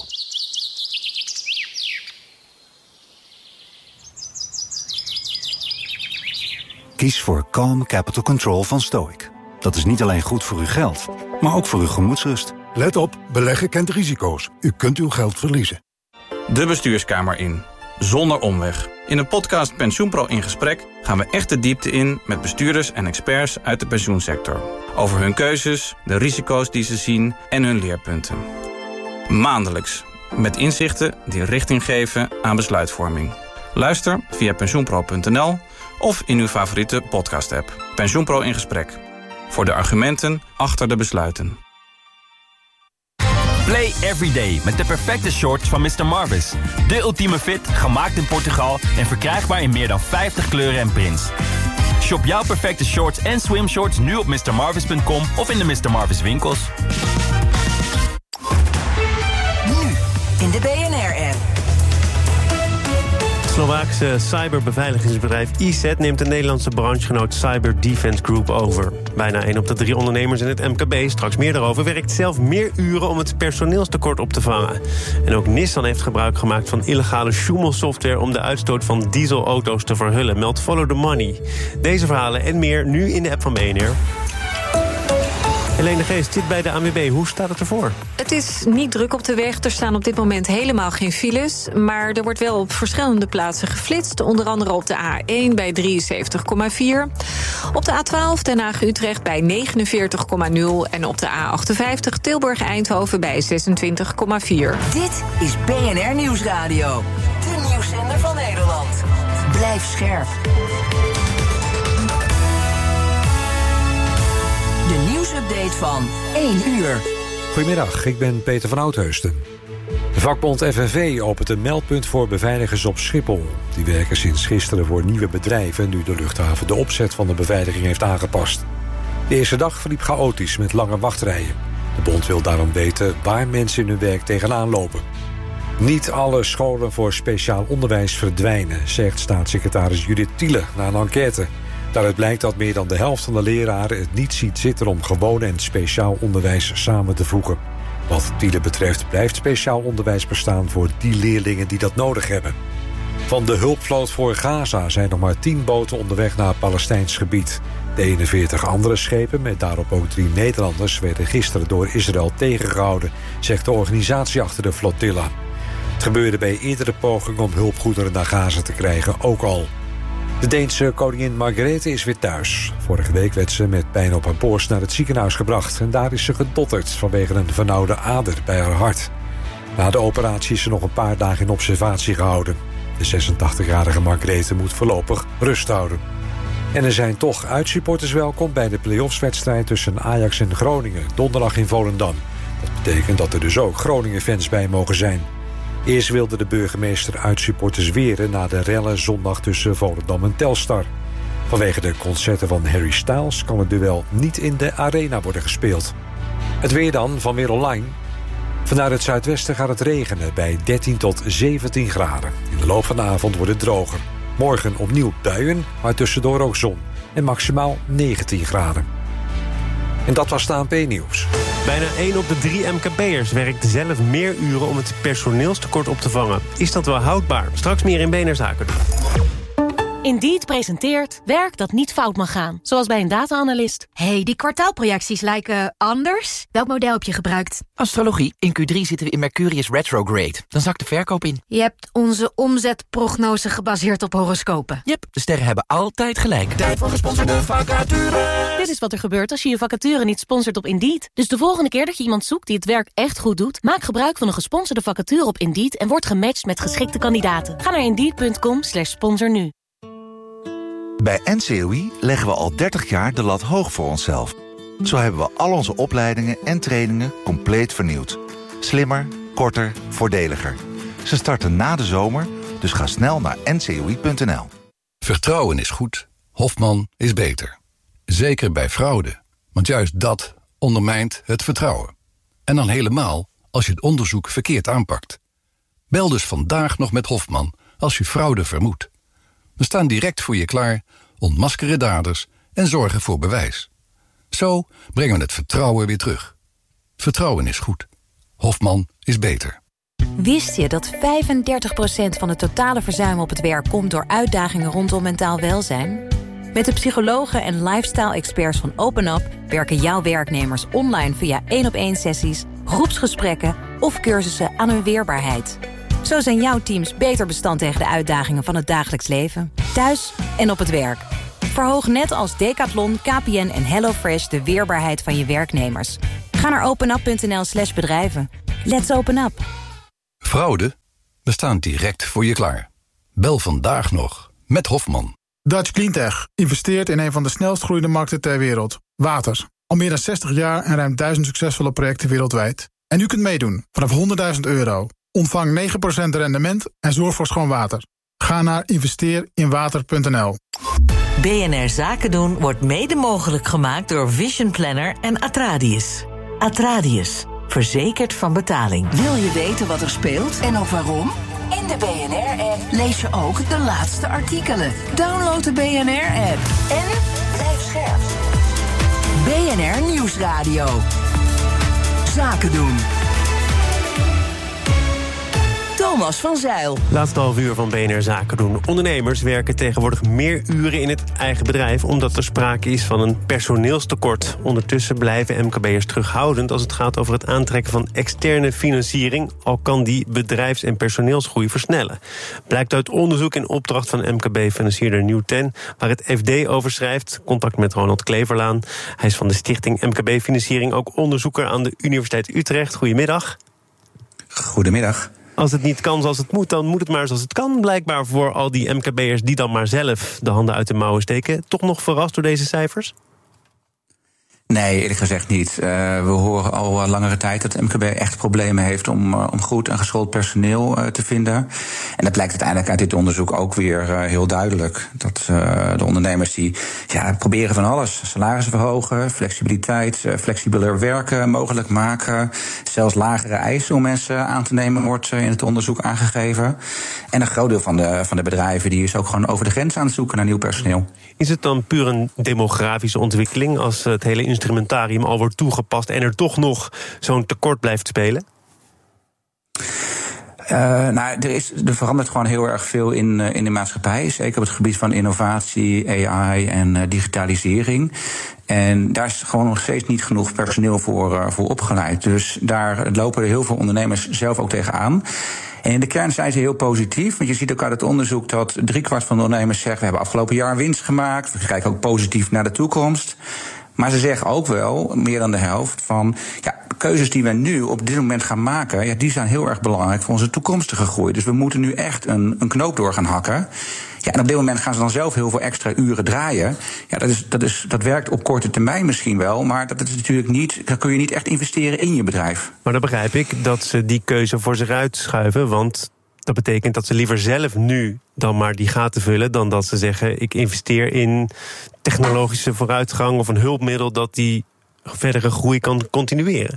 Kies voor Calm Capital Control van Stoic. Dat is niet alleen goed voor uw geld, maar ook voor uw gemoedsrust. Let op, beleggen kent risico's. U kunt uw geld verliezen. De bestuurskamer in. Zonder omweg. In de podcast PensioenPro in gesprek gaan we echt de diepte in met bestuurders en experts uit de pensioensector. Over hun keuzes, de risico's die ze zien en hun leerpunten. Maandelijks. Met inzichten die richting geven aan besluitvorming. Luister via pensioenpro.nl of in uw favoriete podcast-app. PensioenPro in gesprek. Voor de argumenten achter de besluiten. Play everyday met de perfecte shorts van Mr. Marvis. De ultieme fit, gemaakt in Portugal en verkrijgbaar in meer dan 50 kleuren en prints. Shop jouw perfecte shorts en swimshorts nu op mrmarvis.com of in de Mr. Marvis winkels. Nu in de BNR-app. Het Slovaakse cyberbeveiligingsbedrijf ESET neemt de Nederlandse branchegenoot Cyber Defense Group over. Bijna 1 op de 3 ondernemers in het MKB, straks meer daarover, werkt zelf meer uren om het personeelstekort op te vangen. En ook Nissan heeft gebruik gemaakt van illegale sjoemelsoftware om de uitstoot van dieselauto's te verhullen, meldt Follow the Money. Deze verhalen en meer nu in de app van BNR. Helene de Geest zit bij de ANWB. Hoe staat het ervoor? Het is niet druk op de weg. Er staan op dit moment helemaal geen files. Maar er wordt wel op verschillende plaatsen geflitst. Onder andere op de A1 bij 73,4. Op de A12 Den Haag-Utrecht bij 49,0. En op de A58 Tilburg-Eindhoven bij 26,4. Dit is BNR Nieuwsradio. De nieuwszender van Nederland. Blijf scherp. De nieuwsupdate van 1 uur. Goedemiddag, ik ben Peter van Oudheusden. De vakbond FNV opent een meldpunt voor beveiligers op Schiphol. Die werken sinds gisteren voor nieuwe bedrijven, nu de luchthaven de opzet van de beveiliging heeft aangepast. De eerste dag verliep chaotisch met lange wachtrijen. De bond wil daarom weten waar mensen in hun werk tegenaan lopen. Niet alle scholen voor speciaal onderwijs verdwijnen, zegt staatssecretaris Judith Thiele na een enquête. Daaruit blijkt dat meer dan de helft van de leraren het niet ziet zitten om gewoon en speciaal onderwijs samen te voegen. Wat Thiele betreft blijft speciaal onderwijs bestaan voor die leerlingen die dat nodig hebben. Van de hulpvloot voor Gaza zijn nog maar 10 boten onderweg naar het Palestijns gebied. De 41 andere schepen, met daarop ook 3 Nederlanders, werden gisteren door Israël tegengehouden, zegt de organisatie achter de flotilla. Het gebeurde bij eerdere pogingen om hulpgoederen naar Gaza te krijgen ook al. De Deense koningin Margrethe is weer thuis. Vorige week werd ze met pijn op haar borst naar het ziekenhuis gebracht. En daar is ze gedotterd vanwege een vernauwde ader bij haar hart. Na de operatie is ze nog een paar dagen in observatie gehouden. De 86-jarige Margrethe moet voorlopig rust houden. En er zijn toch uitsupporters welkom bij de play-offswedstrijd tussen Ajax en Groningen, donderdag in Volendam. Dat betekent dat er dus ook Groningen-fans bij mogen zijn. Eerst wilde de burgemeester uitsupporters weren na de rellen zondag tussen Volendam en Telstar. Vanwege de concerten van Harry Styles kan het duel niet in de arena worden gespeeld. Het weer dan van Weer Online. Vanuit het zuidwesten gaat het regenen bij 13 tot 17 graden. In de loop van de avond wordt het droger. Morgen opnieuw buien, maar tussendoor ook zon. En maximaal 19 graden. En dat was de ANP-nieuws. Bijna 1 op de 3 MKB'ers werkt zelf meer uren om het personeelstekort op te vangen. Is dat wel houdbaar? Straks meer in BNR Zaken. Indeed presenteert werk dat niet fout mag gaan. Zoals bij een data-analyst. Hey, die kwartaalprojecties lijken anders. Welk model heb je gebruikt? Astrologie. In Q3 zitten we in Mercurius retrograde. Dan zakt de verkoop in. Je hebt onze omzetprognose gebaseerd op horoscopen. Yep, de sterren hebben altijd gelijk. Tijd voor gesponsorde vacature. Dit is wat er gebeurt als je je vacature niet sponsort op Indeed. Dus de volgende keer dat je iemand zoekt die het werk echt goed doet, maak gebruik van een gesponsorde vacature op Indeed en word gematcht met geschikte kandidaten. Ga naar Indeed.com/sponsor nu. Bij NCOI leggen we al 30 jaar de lat hoog voor onszelf. Zo hebben we al onze opleidingen en trainingen compleet vernieuwd. Slimmer, korter, voordeliger. Ze starten na de zomer, dus ga snel naar ncoi.nl. Vertrouwen is goed, Hofman is beter. Zeker bij fraude, want juist dat ondermijnt het vertrouwen. En dan helemaal als je het onderzoek verkeerd aanpakt. Bel dus vandaag nog met Hofman als u fraude vermoedt. We staan direct voor je klaar, ontmaskeren daders en zorgen voor bewijs. Zo brengen we het vertrouwen weer terug. Vertrouwen is goed. Hofman is beter. Wist je dat 35% van het totale verzuim op het werk komt door uitdagingen rondom mentaal welzijn? Met de psychologen en lifestyle-experts van OpenUp werken jouw werknemers online via 1-op-1 sessies, groepsgesprekken of cursussen aan hun weerbaarheid. Zo zijn jouw teams beter bestand tegen de uitdagingen van het dagelijks leven, thuis en op het werk. Verhoog net als Decathlon, KPN en HelloFresh de weerbaarheid van je werknemers. Ga naar openup.nl/bedrijven. Let's open up. Fraude? We staan direct voor je klaar. Bel vandaag nog met Hofman. Dutch Cleantech investeert in een van de snelst groeiende markten ter wereld. Water. Al meer dan 60 jaar en ruim 1000 succesvolle projecten wereldwijd. En u kunt meedoen vanaf €100.000. Ontvang 9% rendement en zorg voor schoon water. Ga naar investeerinwater.nl. BNR Zaken doen wordt mede mogelijk gemaakt door Vision Planner en Atradius. Atradius, verzekerd van betaling. Wil je weten wat er speelt en ook waarom? In de BNR-app lees je ook de laatste artikelen. Download de BNR-app en blijf scherp. BNR Nieuwsradio. Zaken doen. Thomas van Zijl. Laatste half uur van BNR Zaken doen. Ondernemers werken tegenwoordig meer uren in het eigen bedrijf, omdat er sprake is van een personeelstekort. Ondertussen blijven MKB'ers terughoudend als het gaat over het aantrekken van externe financiering, al kan die bedrijfs- en personeelsgroei versnellen. Blijkt uit onderzoek in opdracht van MKB-financierder New10, waar het FD over schrijft. Contact met Ronald Kleverlaan. Hij is van de stichting MKB-financiering, ook onderzoeker aan de Universiteit Utrecht. Goedemiddag. Goedemiddag. Als het niet kan zoals het moet, dan moet het maar zoals het kan. Blijkbaar voor al die MKB'ers die dan maar zelf de handen uit de mouwen steken. Toch nog verrast door deze cijfers? Nee, eerlijk gezegd niet. We horen al langere tijd dat MKB echt problemen heeft om goed en geschoold personeel te vinden. En dat blijkt uiteindelijk uit dit onderzoek ook weer heel duidelijk. Dat de ondernemers die proberen van alles. Salarissen verhogen, flexibiliteit, flexibeler werken mogelijk maken. Zelfs lagere eisen om mensen aan te nemen wordt in het onderzoek aangegeven. En een groot deel van de bedrijven die is ook gewoon over de grens aan het zoeken naar nieuw personeel. Is het dan puur een demografische ontwikkeling als het hele instrumentarium al wordt toegepast en er toch nog zo'n tekort blijft spelen? Er verandert gewoon heel erg veel in de maatschappij. Zeker op het gebied van innovatie, AI en digitalisering. En daar is gewoon nog steeds niet genoeg personeel voor opgeleid. Dus daar lopen er heel veel ondernemers zelf ook tegenaan. En in de kern zijn ze heel positief. Want je ziet ook uit het onderzoek dat 3/4 van de ondernemers zegt: we hebben afgelopen jaar winst gemaakt. We kijken ook positief naar de toekomst. Maar ze zeggen ook wel, meer dan de helft, van de keuzes die we nu op dit moment gaan maken, die zijn heel erg belangrijk voor onze toekomstige groei. Dus we moeten nu echt een knoop door gaan hakken. Ja, en op dit moment gaan ze dan zelf heel veel extra uren draaien. Ja, dat werkt op korte termijn misschien wel, maar dat is natuurlijk niet, dan kun je niet echt investeren in je bedrijf. Maar dan begrijp ik dat ze die keuze voor zich uitschuiven, want dat betekent dat ze liever zelf nu dan maar die gaten vullen, dan dat ze zeggen: ik investeer in technologische vooruitgang of een hulpmiddel dat die verdere groei kan continueren.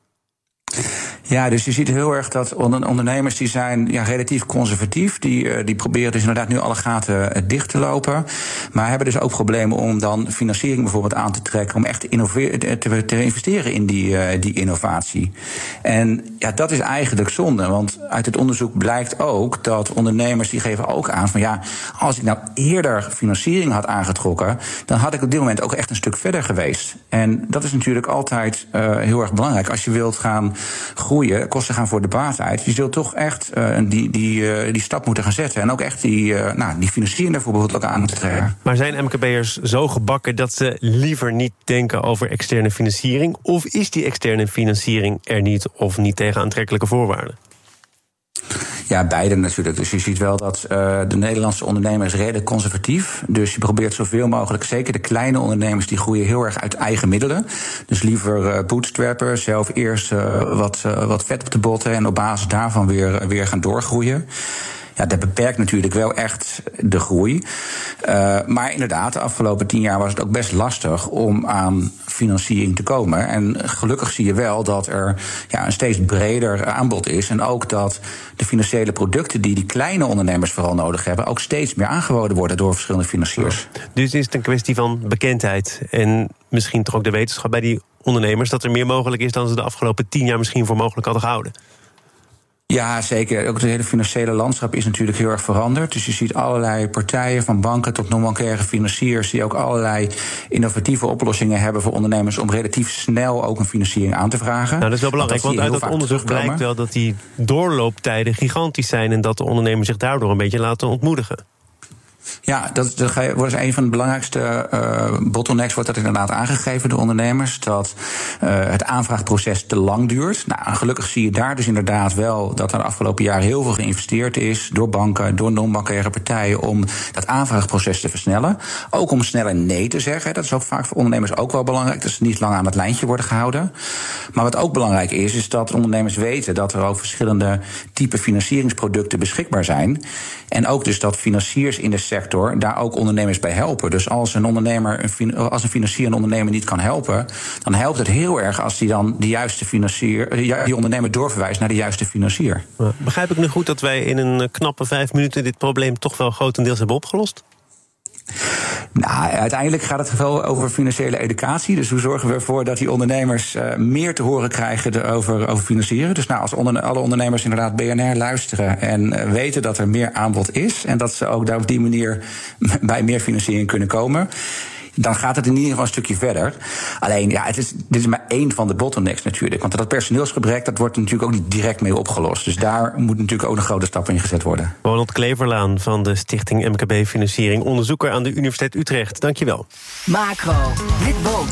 Ja, dus je ziet heel erg dat ondernemers die zijn relatief conservatief. Die proberen dus inderdaad nu alle gaten dicht te lopen. Maar hebben dus ook problemen om dan financiering bijvoorbeeld aan te trekken, om echt te investeren in die innovatie. En dat is eigenlijk zonde. Want uit het onderzoek blijkt ook dat ondernemers die geven ook aan van als ik nou eerder financiering had aangetrokken, dan had ik op dit moment ook echt een stuk verder geweest. En dat is natuurlijk altijd heel erg belangrijk. Als je wilt gaan groeien, kosten gaan voor de baat uit. Je zult toch echt die stap moeten gaan zetten. En ook echt die financiering daarvoor bijvoorbeeld ook aan te trekken. Maar zijn MKB'ers zo gebakken dat ze liever niet denken over externe financiering? Of is die externe financiering er niet of niet tegen aantrekkelijke voorwaarden? Ja, beide natuurlijk. Dus je ziet wel dat de Nederlandse ondernemers redelijk conservatief. Dus je probeert zoveel mogelijk, zeker de kleine ondernemers, die groeien heel erg uit eigen middelen. Dus liever bootstrappen, zelf eerst wat vet op de botten en op basis daarvan weer gaan doorgroeien. Ja, dat beperkt natuurlijk wel echt de groei. Maar inderdaad, de afgelopen 10 jaar was het ook best lastig om aan financiering te komen. En gelukkig zie je wel dat er een steeds breder aanbod is. En ook dat de financiële producten die kleine ondernemers vooral nodig hebben, ook steeds meer aangeboden worden door verschillende financiers. Dus is het een kwestie van bekendheid en misschien toch ook de wetenschap bij die ondernemers dat er meer mogelijk is dan ze de afgelopen 10 jaar misschien voor mogelijk hadden gehouden? Ja, zeker. Ook het hele financiële landschap is natuurlijk heel erg veranderd. Dus je ziet allerlei partijen, van banken tot non-bankaire financiers, die ook allerlei innovatieve oplossingen hebben voor ondernemers om relatief snel ook een financiering aan te vragen. Nou, dat is wel belangrijk, want uit dat onderzoek blijkt wel dat die doorlooptijden gigantisch zijn en dat de ondernemers zich daardoor een beetje laten ontmoedigen. Ja, dat wordt een van de belangrijkste bottlenecks, wordt dat inderdaad aangegeven door ondernemers, dat het aanvraagproces te lang duurt. Nou, gelukkig zie je daar dus inderdaad wel dat er de afgelopen jaren heel veel geïnvesteerd is door banken, door non-bankaire partijen om dat aanvraagproces te versnellen. Ook om sneller nee te zeggen. Dat is ook vaak voor ondernemers ook wel belangrijk, dat ze niet lang aan het lijntje worden gehouden. Maar wat ook belangrijk is dat ondernemers weten dat er ook verschillende type financieringsproducten beschikbaar zijn. En ook dus dat financiers in de sector daar ook ondernemers bij helpen. Dus als een financier een ondernemer niet kan helpen, dan helpt het heel erg als die dan die ondernemer doorverwijst naar de juiste financier. Begrijp ik nu goed dat wij in een knappe 5 minuten dit probleem toch wel grotendeels hebben opgelost? Nou, uiteindelijk gaat het wel over financiële educatie. Dus hoe zorgen we ervoor dat die ondernemers meer te horen krijgen over financieren? Dus als alle ondernemers inderdaad BNR luisteren en weten dat er meer aanbod is en dat ze ook daar op die manier bij meer financiering kunnen komen, dan gaat het in ieder geval een stukje verder. Alleen, dit is maar één van de bottlenecks natuurlijk. Want dat personeelsgebrek, dat wordt natuurlijk ook niet direct mee opgelost. Dus daar moet natuurlijk ook een grote stap in gezet worden. Ronald Kleverlaan van de Stichting MKB Financiering, onderzoeker aan de Universiteit Utrecht. Dankjewel. Macro, met Boot.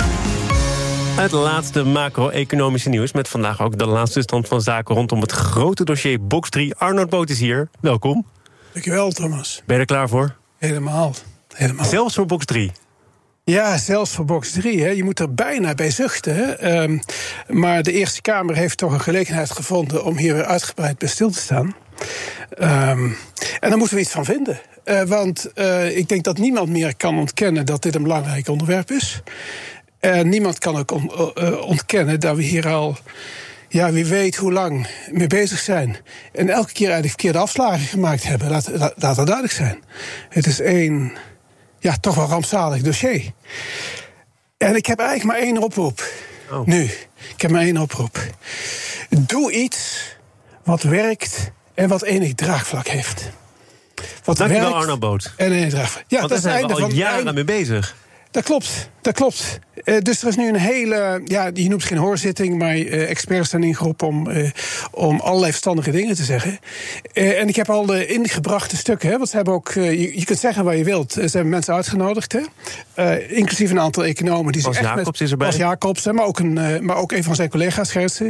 Het laatste macro-economische nieuws, met vandaag ook de laatste stand van zaken rondom het grote dossier Box 3. Arnoud Boot is hier. Welkom. Dankjewel, Thomas. Ben je er klaar voor? Helemaal. Zelfs voor Box 3? Ja, zelfs voor Box 3. Hè. Je moet er bijna bij zuchten. Hè. Maar de Eerste Kamer heeft toch een gelegenheid gevonden om hier weer uitgebreid bij stil te staan. En daar moeten we iets van vinden. Want ik denk dat niemand meer kan ontkennen dat dit een belangrijk onderwerp is. En niemand kan ook ontkennen dat we hier al, wie weet hoe lang mee bezig zijn. En elke keer eigenlijk verkeerde afslagen gemaakt hebben. Laat dat duidelijk zijn. Het is toch wel rampzalig dossier. En ik heb eigenlijk maar één oproep. Nu, ik heb maar één oproep. Doe iets wat werkt en wat enig draagvlak heeft. Dankjewel, Arnoud Boot. En enig draagvlak. Ja, want daar zijn we al jaren mee bezig. Dat klopt. Dus er is nu een hele, je noemt het geen hoorzitting, maar experts zijn ingeroepen om allerlei verstandige dingen te zeggen. En ik heb al de ingebrachte stukken, want ze hebben ook, je kunt zeggen wat je wilt. Ze hebben mensen uitgenodigd, inclusief een aantal economen. Die Bas Jacobs is erbij. Bas Jacobs, maar ook een van zijn collega's, Gertsen.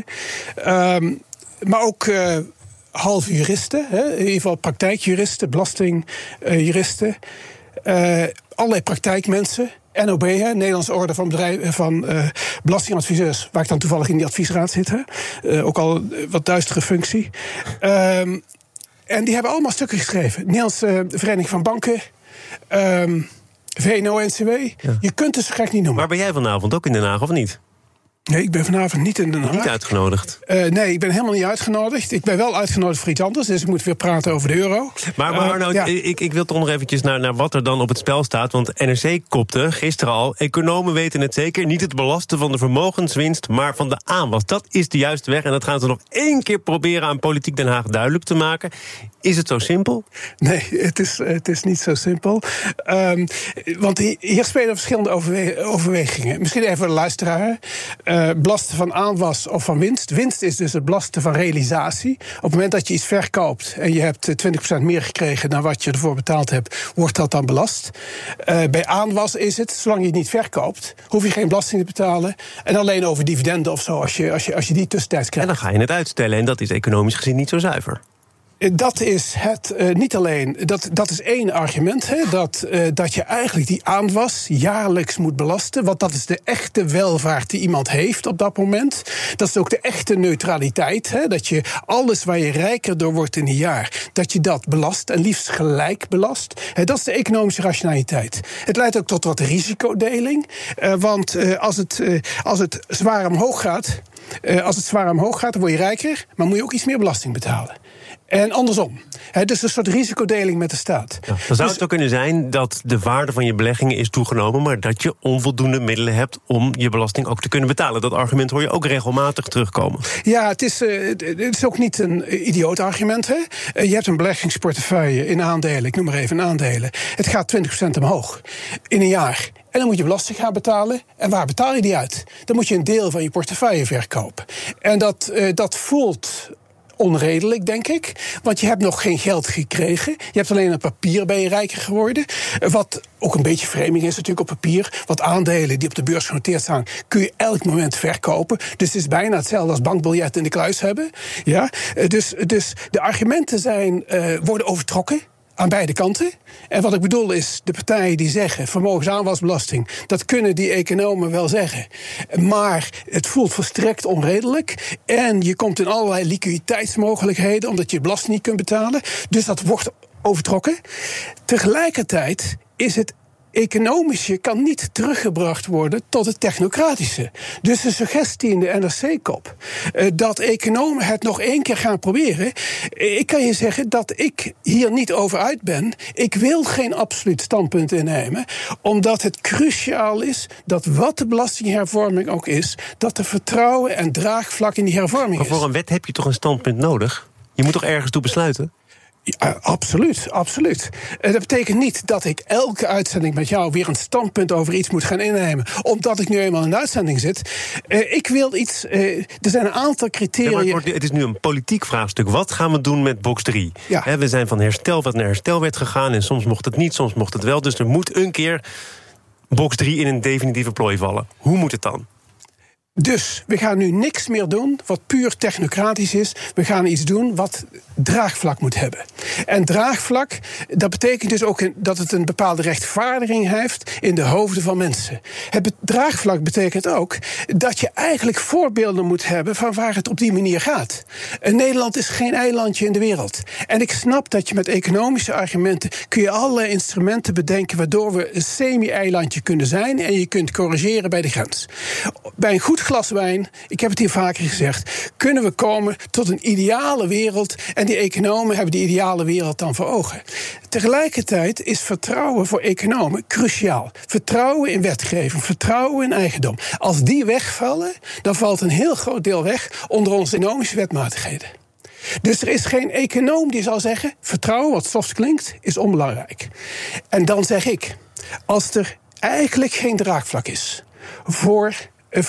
Maar ook half juristen, in ieder geval praktijkjuristen, belastingjuristen. Allerlei praktijkmensen. NOB, Nederlandse Orde van Belastingadviseurs, waar ik dan toevallig in die adviesraad zit. Ook al wat duistere functie. En die hebben allemaal stukken geschreven. Nederlandse Vereniging van Banken, VNO-NCW. Ja. Je kunt het zo gek niet noemen. Waar ben jij vanavond? Ook in Den Haag, of niet? Nee, ik ben vanavond niet in Den Haag. Niet uitgenodigd? Nee, ik ben helemaal niet uitgenodigd. Ik ben wel uitgenodigd voor iets anders, dus ik moet weer praten over de euro. Maar Arnoud, ik wil toch nog eventjes naar wat er dan op het spel staat. Want NRC kopte gisteren al, economen weten het zeker, niet het belasten van de vermogenswinst, maar van de aanwas. Dat is de juiste weg en dat gaan ze nog 1 keer proberen aan Politiek Den Haag duidelijk te maken. Is het zo simpel? Nee, het is niet zo simpel. Want hier spelen verschillende overwegingen. Misschien even voor de luisteraar. Belasten van aanwas of van winst. Winst is dus het belasten van realisatie. Op het moment dat je iets verkoopt en je hebt 20% meer gekregen dan wat je ervoor betaald hebt, wordt dat dan belast. Bij aanwas is het, zolang je het niet verkoopt, hoef je geen belasting te betalen. En alleen over dividenden of zo, als je die tussentijds krijgt. En dan ga je het uitstellen en dat is economisch gezien niet zo zuiver. Dat is niet alleen, dat is één argument, dat je eigenlijk die aanwas jaarlijks moet belasten. Want dat is de echte welvaart die iemand heeft op dat moment. Dat is ook de echte neutraliteit. Dat je alles waar je rijker door wordt in een jaar, dat je dat belast en liefst gelijk belast. Dat is de economische rationaliteit. Het leidt ook tot wat risicodeling. Want als het zwaar omhoog gaat, Als het zwaar omhoog gaat, dan word je rijker, maar moet je ook iets meer belasting betalen. En andersom. Dus een soort risicodeling met de staat. Ja, dan zou het ook kunnen zijn dat de waarde van je beleggingen is toegenomen, maar dat je onvoldoende middelen hebt om je belasting ook te kunnen betalen. Dat argument hoor je ook regelmatig terugkomen. Ja, het is ook niet een idioot argument. Hè? Je hebt een beleggingsportefeuille in aandelen, ik noem maar even aandelen. Het gaat 20% omhoog in een jaar. En dan moet je belasting gaan betalen. En waar betaal je die uit? Dan moet je een deel van je portefeuille verkopen. En dat voelt onredelijk, denk ik. Want je hebt nog geen geld gekregen. Je hebt alleen op papier ben je rijker geworden. Wat ook een beetje framing is natuurlijk op papier. Want aandelen die op de beurs genoteerd staan, kun je elk moment verkopen. Dus het is bijna hetzelfde als bankbiljetten in de kluis hebben. Ja? Dus de argumenten worden overtrokken. Aan beide kanten. En wat ik bedoel is, de partijen die zeggen vermogensaanwasbelasting, dat kunnen die economen wel zeggen. Maar het voelt volstrekt onredelijk. En je komt in allerlei liquiditeitsmogelijkheden, omdat je belasting niet kunt betalen. Dus dat wordt overtrokken. Tegelijkertijd is het economische kan niet teruggebracht worden tot het technocratische. Dus de suggestie in de NRC-kop dat economen het nog 1 keer gaan proberen. Ik kan je zeggen dat ik hier niet over uit ben. Ik wil geen absoluut standpunt innemen, omdat het cruciaal is dat wat de belastinghervorming ook is, dat er vertrouwen en draagvlak in die hervorming is. Maar voor een wet heb je toch een standpunt nodig? Je moet toch ergens toe besluiten? Ja, absoluut. Dat betekent niet dat ik elke uitzending met jou weer een standpunt over iets moet gaan innemen, omdat ik nu eenmaal in de uitzending zit. Ik wil iets. Er zijn een aantal criteria. Ja, het is nu een politiek vraagstuk. Wat gaan we doen met box 3? Ja. We zijn van herstelwet naar herstelwet gegaan en soms mocht het niet, soms mocht het wel. Dus er moet een keer box 3 in een definitieve plooi vallen. Hoe moet het dan? Dus we gaan nu niks meer doen wat puur technocratisch is. We gaan iets doen wat draagvlak moet hebben. En draagvlak, dat betekent dus ook dat het een bepaalde rechtvaardiging heeft in de hoofden van mensen. Het draagvlak betekent ook dat je eigenlijk voorbeelden moet hebben van waar het op die manier gaat. Nederland is geen eilandje in de wereld. En ik snap dat je met economische argumenten kun je allerlei instrumenten bedenken waardoor we een semi-eilandje kunnen zijn en je kunt corrigeren bij de grens. Bij een goed glas wijn, ik heb het hier vaker gezegd, kunnen we komen tot een ideale wereld en die economen hebben die ideale wereld dan voor ogen. Tegelijkertijd is vertrouwen voor economen cruciaal. Vertrouwen in wetgeving, vertrouwen in eigendom. Als die wegvallen, dan valt een heel groot deel weg onder onze economische wetmatigheden. Dus er is geen econoom die zal zeggen, vertrouwen, wat soft klinkt, is onbelangrijk. En dan zeg ik, als er eigenlijk geen draagvlak is voor een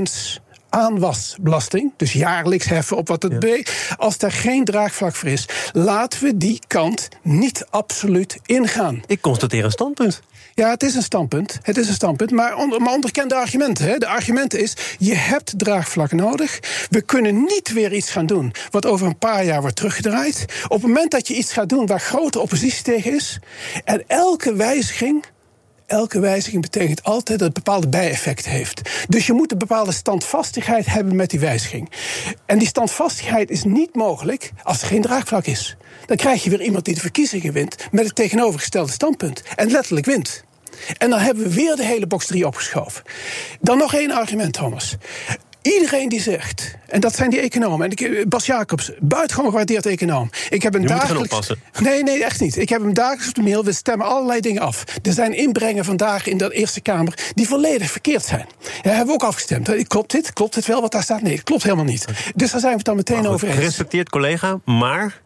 vermogensaanwasbelasting, dus jaarlijks heffen op wat het als daar geen draagvlak voor is, laten we die kant niet absoluut ingaan. Ik constateer een standpunt. Ja, het is een standpunt, maar onderken de argumenten. Hè. De argumenten is, je hebt draagvlak nodig. We kunnen niet weer iets gaan doen wat over een paar jaar wordt teruggedraaid. Op het moment dat je iets gaat doen waar grote oppositie tegen is, en elke wijziging betekent altijd dat het bepaalde bijeffecten heeft. Dus je moet een bepaalde standvastigheid hebben met die wijziging. En die standvastigheid is niet mogelijk als er geen draagvlak is. Dan krijg je weer iemand die de verkiezingen wint met het tegenovergestelde standpunt. En letterlijk wint. En dan hebben we weer de hele box 3 opgeschoven. Dan nog 1 argument, Thomas. Iedereen die zegt, en dat zijn die economen, en Bas Jacobs, buitengewoon gewaardeerd econoom. Ik heb hem dagelijks. Nee, echt niet. Ik heb hem dagelijks op de mail. We stemmen allerlei dingen af. Er zijn inbrengen vandaag in de Eerste Kamer die volledig verkeerd zijn. Ja, hebben we ook afgestemd. Klopt dit wel wat daar staat? Nee, dat klopt helemaal niet. Dus daar zijn we het dan meteen over eens. Gerespecteerd collega, maar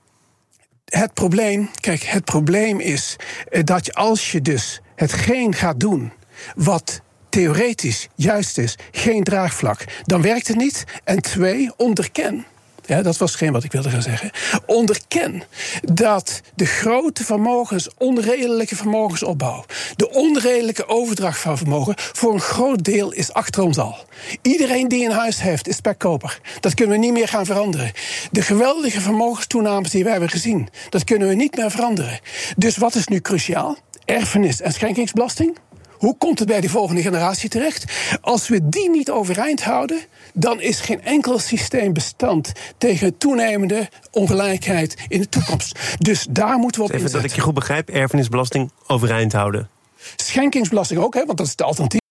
het probleem is dat als je dus hetgeen gaat doen wat theoretisch juist is, geen draagvlak, dan werkt het niet. En 2, onderken. Ja, dat was hetgeen wat ik wilde gaan zeggen. Onderken dat de grote vermogens, onredelijke vermogensopbouw, de onredelijke overdracht van vermogen, voor een groot deel is achter ons al. Iedereen die een huis heeft, is spekkoper. Dat kunnen we niet meer gaan veranderen. De geweldige vermogenstoenames die we hebben gezien, dat kunnen we niet meer veranderen. Dus wat is nu cruciaal? Erfenis- en schenkingsbelasting. Hoe komt het bij de volgende generatie terecht? Als we die niet overeind houden, dan is geen enkel systeem bestand tegen toenemende ongelijkheid in de toekomst. Dus daar moeten we op inzetten. Even dat ik je goed begrijp, erfenisbelasting overeind houden. Schenkingsbelasting ook, hè, want dat is de alternatief.